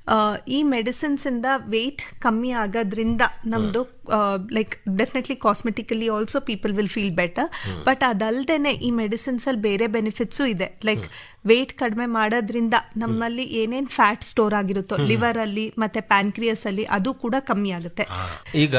ಈ ಮೆಡಿಸಿನ್ಸ್ ಇಂದ ವೇಟ್ ಕಮ್ಮಿ ಆಗೋದ್ರಿಂದ ನಮ್ದು like definitely cosmetically also people will feel better. But ಅದಲ್ದೇನೆ ಈ ಮೆಡಿಸಿನ್ಸ್ ಅಲ್ಲಿ ಬೇರೆ ಬೆನಿಫಿಟ್ಸು ಇದೆ. ಲೈಕ್ ವೇಟ್ ಕಡಿಮೆ ಮಾಡೋದ್ರಿಂದ ನಮ್ಮಲ್ಲಿ ಏನೇನ್ ಫ್ಯಾಟ್ ಸ್ಟೋರ್ ಆಗಿರುತ್ತೋ ಲಿವರ್ ಅಲ್ಲಿ ಮತ್ತೆ ಪ್ಯಾನ್ಕ್ರಿಯಸ್ ಅಲ್ಲಿ ಅದು ಕೂಡ ಕಮ್ಮಿ ಆಗುತ್ತೆ. ಈಗ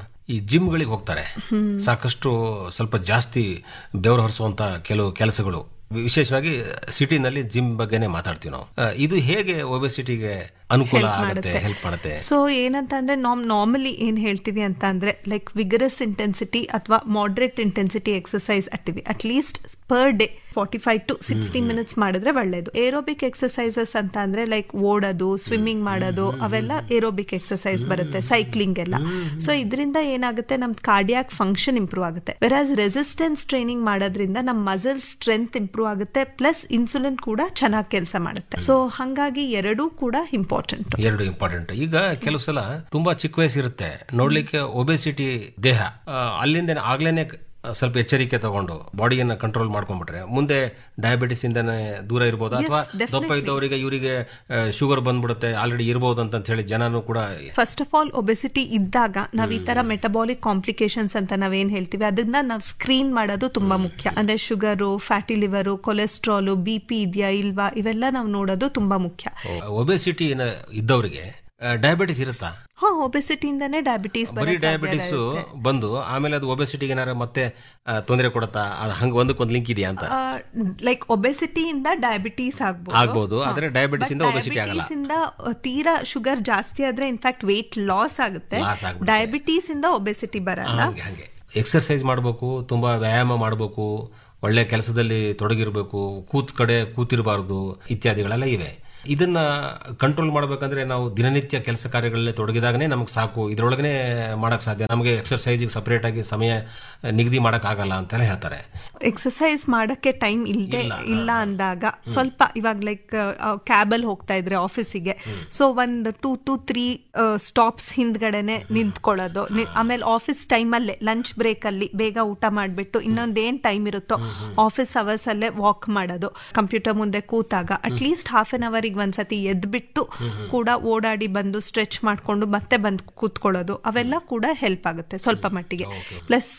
ಈ ಜಿಮ್ಗಳಿಗೆ ಹೋಗ್ತಾರೆ, ಸಾಕಷ್ಟು ಸ್ವಲ್ಪ ಜಾಸ್ತಿ ಬೆವರು ಹರಿಸುವಂತ ಕೆಲವು ಕೆಲಸಗಳು, ವಿಶೇಷವಾಗಿ ಸಿಟಿನಲ್ಲಿ ಜಿಮ್ ಬಗ್ಗೆನೇ ಮಾತಾಡ್ತೀವಿ ನಾವು. ಇದು ಹೇಗೆ ಒಬೆಸಿಟಿಗೆ ಅನುಕೂಲ ಆಗುತ್ತೆ, ಹೆಲ್ಪ್ ಮಾಡುತ್ತೆ? ಸೊ ಏನಂತ ಅಂದ್ರೆ ನಾವ್ ನಾರ್ಮಲಿ ಏನ್ ಹೇಳ್ತೀವಿ ಅಂತ ಅಂದ್ರೆ ಲೈಕ್ ವಿಗರಸ್ ಇಂಟೆನ್ಸಿಟಿ ಅಥವಾ moderate intensity exercise ಅಟ್ಟಿವಿ at least per day forty five to sixty minutes ಮಾಡಿದ್ರೆ ಒಳ್ಳೇದು. ಏರೋಬಿಕ್ ಎಕ್ಸರ್ಸೈಸಸ್ ಅಂತ ಅಂದ್ರೆ ಲೈಕ್ ಓಡೋದು, ಸ್ವಿಮ್ಮಿಂಗ್ ಮಾಡೋದು, ಅವೆಲ್ಲ ಏರೋಬಿಕ್ ಎಕ್ಸರ್ಸೈಸ್ ಬರುತ್ತೆ, ಸೈಕ್ಲಿಂಗ್ ಎಲ್ಲ. ಸೊ ಇದರಿಂದ ಏನಾಗುತ್ತೆ, ನಮ್ ಕಾರ್ಡಿಯಾಕ್ ಫಂಕ್ಷನ್ ಇಂಪ್ರೂವ್ ಆಗುತ್ತೆ. ವೆರಾಸ್ ರೆಸಿಸ್ಟೆನ್ಸ್ ಟ್ರೈನಿಂಗ್ ಮಾಡೋದ್ರಿಂದ ನಮ್ ಮಸಲ್ ಸ್ಟ್ರೆಂತ್ ಇಂಪ್ರೂವ್ ಆಗುತ್ತೆ, ಪ್ಲಸ್ ಇನ್ಸುಲಿನ್ ಕೂಡ ಚೆನ್ನಾಗಿ ಕೆಲಸ ಮಾಡುತ್ತೆ. ಸೊ ಹಂಗಾಗಿ ಎರಡೂ ಕೂಡ ಇಂಪಾರ್ಟೆಂಟ್, ಎರಡು ಇಂಪಾರ್ಟೆಂಟ್. ಈಗ ಕೆಲವು ಸಲ ತುಂಬಾ ಚಿಕ್ಕ ವಯಸ್ಸಿರುತ್ತೆ ನೋಡ್ಲಿಕ್ಕೆ ಒಬೆಸಿಟಿ ದೇಹ, ಅಲ್ಲಿಂದ ಆಗ್ಲೇನೆ ಸ್ವಲ್ಪ ಎಚ್ಚರಿಕೆ ತಗೊಂಡು ಬಾಡಿಯನ್ನ ಕಂಟ್ರೋಲ್ ಮಾಡ್ಕೊಂಡ್ಬಿಟ್ರೆ ಮುಂದೆ ಡಯಾಬಿಟಿಸ್ ಇಂದಾನೆ ದೂರ ಇರಬಹುದು, ಅಥವಾ ದಪ್ಪ ಇದ್ದವರಿಗೆ ಇವರಿಗೆ ಶುಗರ್ ಬಂದ್ಬಿಡುತ್ತೆ ಆಲ್ರೆಡಿ ಇರಬಹುದು ಅಂತ ಹೇಳಿ ಜನನು ಕೂಡ. ಫಸ್ಟ್ ಆಫ್ ಆಲ್ ಒಬೆಸಿಟಿ ಇದ್ದಾಗ ನಾವ್ ಈ ತರ ಮೆಟಬಾಲಿಕ್ ಕಾಂಪ್ಲಿಕೇಶನ್ಸ್ ಅಂತ ನಾವೇನ್ ಹೇಳ್ತೀವಿ ಅದನ್ನ ನಾವ್ ಸ್ಕ್ರೀನ್ ಮಾಡೋದು ತುಂಬಾ ಮುಖ್ಯ. ಅಂದ್ರೆ sugar, fatty liver, cholesterol, B P ಇದೆಯಾ ಇಲ್ವಾ ಇವೆಲ್ಲ ನಾವು ನೋಡೋದು ತುಂಬಾ ಮುಖ್ಯ. ಒಬೆಸಿಟಿ ಇದ್ದವರಿಗೆ ಡಯಾಬಿಟಿಸ್ ಇರುತ್ತಾ? ಹಾ, ಒಬೆಸಿಟಿಯಿಂದಾನೇ ಡಯಾಬಿಟೀಸ್ ಬರೀ ಡಯಾಬಿಟಿಸ್ ಬಂದು ಆಮೇಲೆ ಅದು ಒಬೆಸಿಟಿಗೆ ಏನಾರ ಮತ್ತೆ ತೊಂದರೆ ಕೊಡುತ್ತಾ? ಹಂಗ ಒಂದಕ್ಕೊಂದು ಲಿಂಕ್ ಇದೆಯಾ ಅಂತ? ಲೈಕ್ ಒಬೆಸಿಟಿಯಿಂದ ಡಯಾಬಿಟೀಸ್ ಆಗ್ಬಹುದು, ಆದ್ರೆ ಡಯಾಬಿಟಿಸ್ ಇಂದ ಒಬೆಸಿಟಿ ಆಗಲ್ಲ. ತೀರಾ ಶುಗರ್ ಜಾಸ್ತಿ ಆದ್ರೆ ಇನ್ಫ್ಯಾಕ್ಟ್ ವೇಟ್ ಲಾಸ್ ಆಗುತ್ತೆ, ಡಯಾಬಿಟೀಸ್ ಇಂದ ಒಬೆಸಿಟಿ ಬರಲ್ಲ. ಹಾಗೆ ಎಕ್ಸರ್ಸೈಸ್ ಮಾಡಬೇಕು, ತುಂಬಾ ವ್ಯಾಯಾಮ ಮಾಡಬೇಕು, ಒಳ್ಳೆ ಕೆಲಸದಲ್ಲಿ ತೊಡಗಿರ್ಬೇಕು, ಕೂತ್ ಕಡೆ ಕೂತಿರಬಾರದು ಇತ್ಯಾದಿಗಳೆಲ್ಲ ಇವೆ. ಇದನ್ನ ಕಂಟ್ರೋಲ್ ಮಾಡಬೇಕಂದ್ರೆ ನಾವು ದಿನನಿತ್ಯ ಕೆಲಸ ಕಾರ್ಯಗಳಲ್ಲೇ ತೊಡಗಿದಾಗನೇ ನಮಗೆ ಸಾಕು, ಇದರೊಳಗನೆ ಮಾಡಕ್ ಸಾಧ್ಯ, ನಮಗೆ ಎಕ್ಸರ್ಸೈಸ್ ಸಪರೇಟ್ ಆಗಿ ಸಮಯ ನಿಗದಿ ಮಾಡಕ್ ಆಗಲ್ಲ ಅಂತೆಲ್ಲ ಹೇಳ್ತಾರೆ. ಎಕ್ಸರ್ಸೈಸ್ ಮಾಡಕ್ಕೆ ಟೈಮ್ ಇಲ್ಲದೆ ಇಲ್ಲ ಅಂದಾಗ ಸ್ವಲ್ಪ ಇವಾಗ ಲೈಕ್ ಕ್ಯಾಬಲ್ ಹೋಗ್ತಾ ಇದ್ರೆ ಆಫೀಸಿಗೆ, ಸೊ ಒಂದು ಟೂ ಟು ತ್ರೀ ಸ್ಟಾಪ್ಸ್ ಹಿಂದ್ಗಡೆನೆ ನಿಂತ್ಕೊಳ್ಳೋದು, ಆಮೇಲೆ ಆಫೀಸ್ ಟೈಮಲ್ಲೇ ಲಂಚ್ ಬ್ರೇಕ್ ಅಲ್ಲಿ ಬೇಗ ಊಟ ಮಾಡ್ಬಿಟ್ಟು ಇನ್ನೊಂದೇನ್ ಟೈಮ್ ಇರುತ್ತೋ ಆಫೀಸ್ ಅವರ್ಸ್ ಅಲ್ಲೇ ವಾಕ್ ಮಾಡೋದು, ಕಂಪ್ಯೂಟರ್ ಮುಂದೆ ಕೂತಾಗ ಅಟ್ಲೀಸ್ಟ್ ಹಾಫ್ ಅನ್ ಅವರ್ ಒಂದ್ಸತಿ ಎದ್ಬಿಟ್ಟು ಕೂಡ ಓಡಾಡಿ ಬಂದು ಸ್ಟ್ರೆಚ್ ಮಾಡ್ಕೊಂಡು ಮತ್ತೆ ಬಂದು ಕೂತ್ಕೊಳ್ಳೋದು, ಅವೆಲ್ಲ ಕೂಡ ಹೆಲ್ಪ್ ಆಗುತ್ತೆ ಸ್ವಲ್ಪ ಮಟ್ಟಿಗೆ. ಪ್ಲಸ್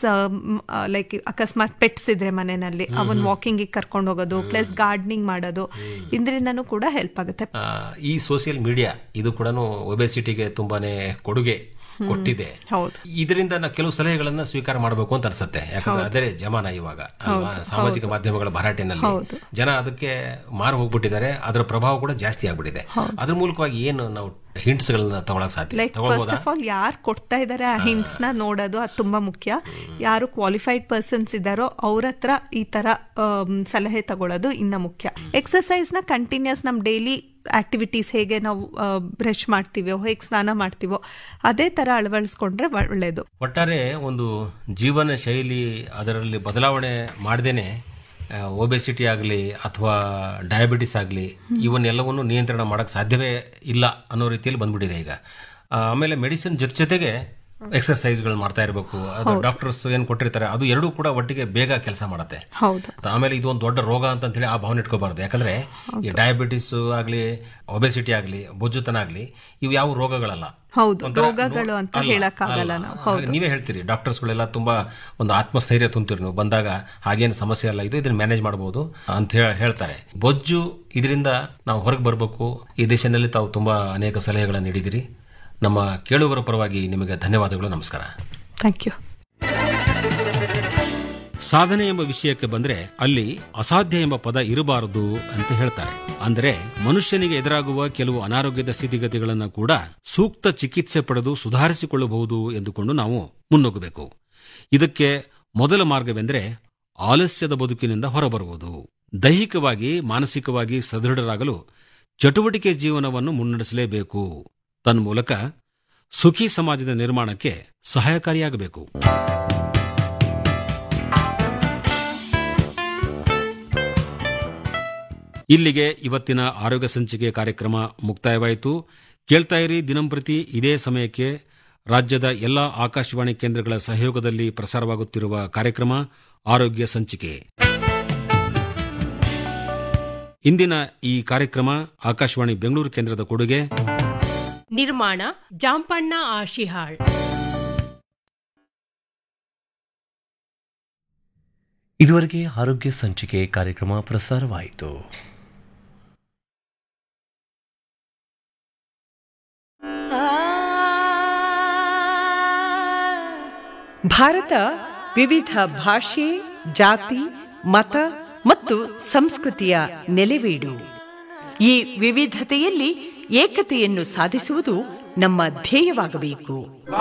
ಲೈಕ್ ಅಕಸ್ಮಾತ್ ಪೆಟ್ಸ್ ಇದ್ರೆ ಮನೆಯಲ್ಲಿ ಅವನ್ ವಾಕಿಂಗ್ ಕರ್ಕೊಂಡು ಹೋಗೋದು, ಪ್ಲಸ್ ಗಾರ್ಡನಿಂಗ್ ಮಾಡೋದು, ಇದರಿಂದನೂ ಕೂಡ ಹೆಲ್ಪ್ ಆಗುತ್ತೆ. ಈ ಸೋಷಿಯಲ್ ಮೀಡಿಯಾ ಇದು ಕೂಡ ಒಬೆಸಿಟಿಗೆ ತುಂಬಾನೇ ಕೊಡುಗೆ ಕೊಟ್ಟಿದೆ. ಇದರಿಂದ ನಾವು ಕೆಲವು ಸಲಹೆಗಳನ್ನ ಸ್ವೀಕಾರ ಮಾಡಬೇಕು ಅಂತ ಅನ್ಸುತ್ತೆ, ಯಾಕಂದ್ರೆ ಅದೇ ಜಮಾನ ಇವಾಗ ಅಲ್ವಾ, ಸಾಮಾಜಿಕ ಮಾಧ್ಯಮಗಳ ಭರಾಟೆನಲ್ಲಿ ಜನ ಅದಕ್ಕೆ ಮಾರು ಹೋಗ್ಬಿಟ್ಟಿದ್ದಾರೆ, ಅದರ ಪ್ರಭಾವ ಕೂಡ ಜಾಸ್ತಿ ಆಗ್ಬಿಟ್ಟಿದೆ. ಅದ್ರ ಮೂಲಕವಾಗಿ ಏನು ನಾವು ಹಿಂಟ್ಸ್ ಗಳನ್ನ ತಗೊಳಕ್ ಸಾಧ್ಯ? ಲೈಕ್ ಫಸ್ಟ್ ಆಫ್ ಆಲ್ ಯಾರು ಕೊಡ್ತಾ ಇದಾರೆ ಆ ಹಿಂಟ್ಸ್ ನ ನೋಡೋದು ಅದು ತುಂಬಾ ಮುಖ್ಯ. ಯಾರು ಕ್ವಾಲಿಫೈಡ್ ಪರ್ಸನ್ಸ್ ಇದಾರೋ ಅವ್ರ ಹತ್ರ ಈ ತರ ಸಲಹೆ ತಗೊಳ್ಳೋದು ಇನ್ನ ಮುಖ್ಯ. ಎಕ್ಸರ್ಸೈಸ್ ನ ಕಂಟಿನ್ಯೂಸ್ ನಮ್ ಡೈಲಿ ಆಕ್ಟಿವಿಟೀಸ್ ಹೇಗೆ ನಾವು ಬ್ರಷ್ ಮಾಡ್ತೀವೋ, ಹೇಗೆ ಸ್ನಾನ ಮಾಡ್ತೀವೋ ಅದೇ ತರ ಅಳವಡಿಸ್ಕೊಂಡ್ರೆ ಒಳ್ಳೇದು. ಒಟ್ಟಾರೆ ಒಂದು ಜೀವನ ಶೈಲಿ ಅದರಲ್ಲಿ ಬದಲಾವಣೆ ಮಾಡದೇನೆ ಒಬೆಸಿಟಿ ಆಗಲಿ ಅಥವಾ ಡಯಾಬಿಟಿಸ್ ಆಗಲಿ ಇವನ್ನೆಲ್ಲವನ್ನು ನಿಯಂತ್ರಣ ಮಾಡಕ್ ಸಾಧ್ಯವೇ ಇಲ್ಲ ಅನ್ನೋ ರೀತಿಯಲ್ಲಿ ಬಂದ್ಬಿಟ್ಟಿದೆ ಈಗ. ಆಮೇಲೆ ಮೆಡಿಸಿನ್ ಜೊತೆ ಜೊತೆಗೆ ಎಕ್ಸರ್ಸೈಸ್ಗಳು ಮಾಡ್ತಾ ಇರಬೇಕು, ಅದು ಡಾಕ್ಟರ್ಸ್ ಏನ್ ಕೊಟ್ಟಿರ್ತಾರೆ ಅದು ಎರಡೂ ಕೂಡ ಒಟ್ಟಿಗೆ ಬೇಗ ಕೆಲಸ ಮಾಡುತ್ತೆ. ಆಮೇಲೆ ಇದು ಒಂದು ದೊಡ್ಡ ರೋಗ ಅಂತ ಹೇಳಿ ಆ ಭಾವನೆ ಇಟ್ಕೋಬಾರ್ದು, ಯಾಕಂದ್ರೆ ಈ ಡಯಾಬಿಟಿಸ್ ಆಗ್ಲಿ, ಒಬೆಸಿಟಿ ಆಗ್ಲಿ, ಬೊಜ್ಜುತನ ಆಗ್ಲಿ ಇವು ಯಾವ ರೋಗಗಳಲ್ಲ. ರೋಗಗಳು ಅಂತ ಹೇಳಕ್ಕಾಗಲ್ಲ ನಾವು. ನೀವೇ ಹೇಳ್ತೀರಿ ಡಾಕ್ಟರ್ಸ್ ಗಳೆಲ್ಲ ತುಂಬಾ ಒಂದು ಆತ್ಮಸ್ಥೈರ್ಯ ತುಂಬ್ತೀರಿ ನೀವು ಬಂದಾಗ, ಹಾಗೇನು ಸಮಸ್ಯೆ ಅಲ್ಲ, ಇದು ಇದನ್ನ ಮ್ಯಾನೇಜ್ ಮಾಡಬಹುದು ಅಂತ ಹೇಳ್ತಾರೆ. ಬೊಜ್ಜು ಇದರಿಂದ ನಾವು ಹೊರಗೆ ಬರ್ಬೇಕು, ಈ ದೇಶದಲ್ಲಿ ತಾವು ತುಂಬಾ ಅನೇಕ ಸಲಹೆಗಳನ್ನು ನೀಡಿದಿರಿ. ನಮ್ಮ ಕೇಳುಗರ ಪರವಾಗಿ ನಿಮಗೆ ಧನ್ಯವಾದಗಳು. ನಮಸ್ಕಾರ. Thank you. ಸಾಧನೆ ಎಂಬ ವಿಷಯಕ್ಕೆ ಬಂದ್ರೆ ಅಲ್ಲಿ ಅಸಾಧ್ಯ ಎಂಬ ಪದ ಇರಬಾರದು ಅಂತ ಹೇಳ್ತಾರೆ. ಅಂದರೆ ಮನುಷ್ಯನಿಗೆ ಎದುರಾಗುವ ಕೆಲವು ಅನಾರೋಗ್ಯದ ಸ್ಥಿತಿಗತಿಗಳನ್ನು ಕೂಡ ಸೂಕ್ತ ಚಿಕಿತ್ಸೆ ಪಡೆದು ಸುಧಾರಿಸಿಕೊಳ್ಳಬಹುದು ಎಂದುಕೊಂಡು ನಾವು ಮುನ್ನುಗ್ಗಬೇಕು. ಇದಕ್ಕೆ ಮೊದಲ ಮಾರ್ಗವೆಂದರೆ ಆಲಸ್ಯದ ಬದುಕಿನಿಂದ ಹೊರಬರುವುದು. ದೈಹಿಕವಾಗಿ ಮಾನಸಿಕವಾಗಿ ಸದೃಢರಾಗಲು ಚಟುವಟಿಕೆ ಜೀವನವನ್ನು ಮುನ್ನಡೆಸಲೇಬೇಕು. ತನ್ಮೂಲಕ ಸುಖಿ ಸಮಾಜದ ನಿರ್ಮಾಣಕ್ಕೆ ಸಹಾಯಕಾರಿಯಾಗಬೇಕು. ಇಲ್ಲಿಗೆ ಇವತ್ತಿನ ಆರೋಗ್ಯ ಸಂಚಿಕೆ ಕಾರ್ಯಕ್ರಮ ಮುಕ್ತಾಯವಾಯಿತು. ಕೇಳ್ತಾ ಇರಿ ದಿನಂಪ್ರತಿ ಇದೇ ಸಮಯಕ್ಕೆ ರಾಜ್ಯದ ಎಲ್ಲಾ ಆಕಾಶವಾಣಿ ಕೇಂದ್ರಗಳ ಸಹಯೋಗದಲ್ಲಿ ಪ್ರಸಾರವಾಗುತ್ತಿರುವ ಕಾರ್ಯಕ್ರಮ ಆರೋಗ್ಯ ಸಂಚಿಕೆ. ಇಂದಿನ ಈ ಕಾರ್ಯಕ್ರಮ ಆಕಾಶವಾಣಿ ಬೆಂಗಳೂರು ಕೇಂದ್ರದ ಕೊಡುಗೆ. ನಿರ್ಮಾಣ ಜಾಂಪಣ್ಣ ಆಶಿಹಾಳ್. ಇದುವರೆಗೆ ಆರೋಗ್ಯ ಸಂಚಿಕೆ ಕಾರ್ಯಕ್ರಮ ಪ್ರಸಾರವಾಯಿತು. ಭಾರತ ವಿವಿಧ ಭಾಷೆ, ಜಾತಿ, ಮತ ಮತ್ತು ಸಂಸ್ಕೃತಿಯ ನೆಲೆವೀಡು. ಈ ವಿವಿಧತೆಯಲ್ಲಿ ಏಕತೆಯನ್ನು ಸಾಧಿಸುವುದು ನಮ್ಮ ಧ್ಯೇಯವಾಗಬೇಕು.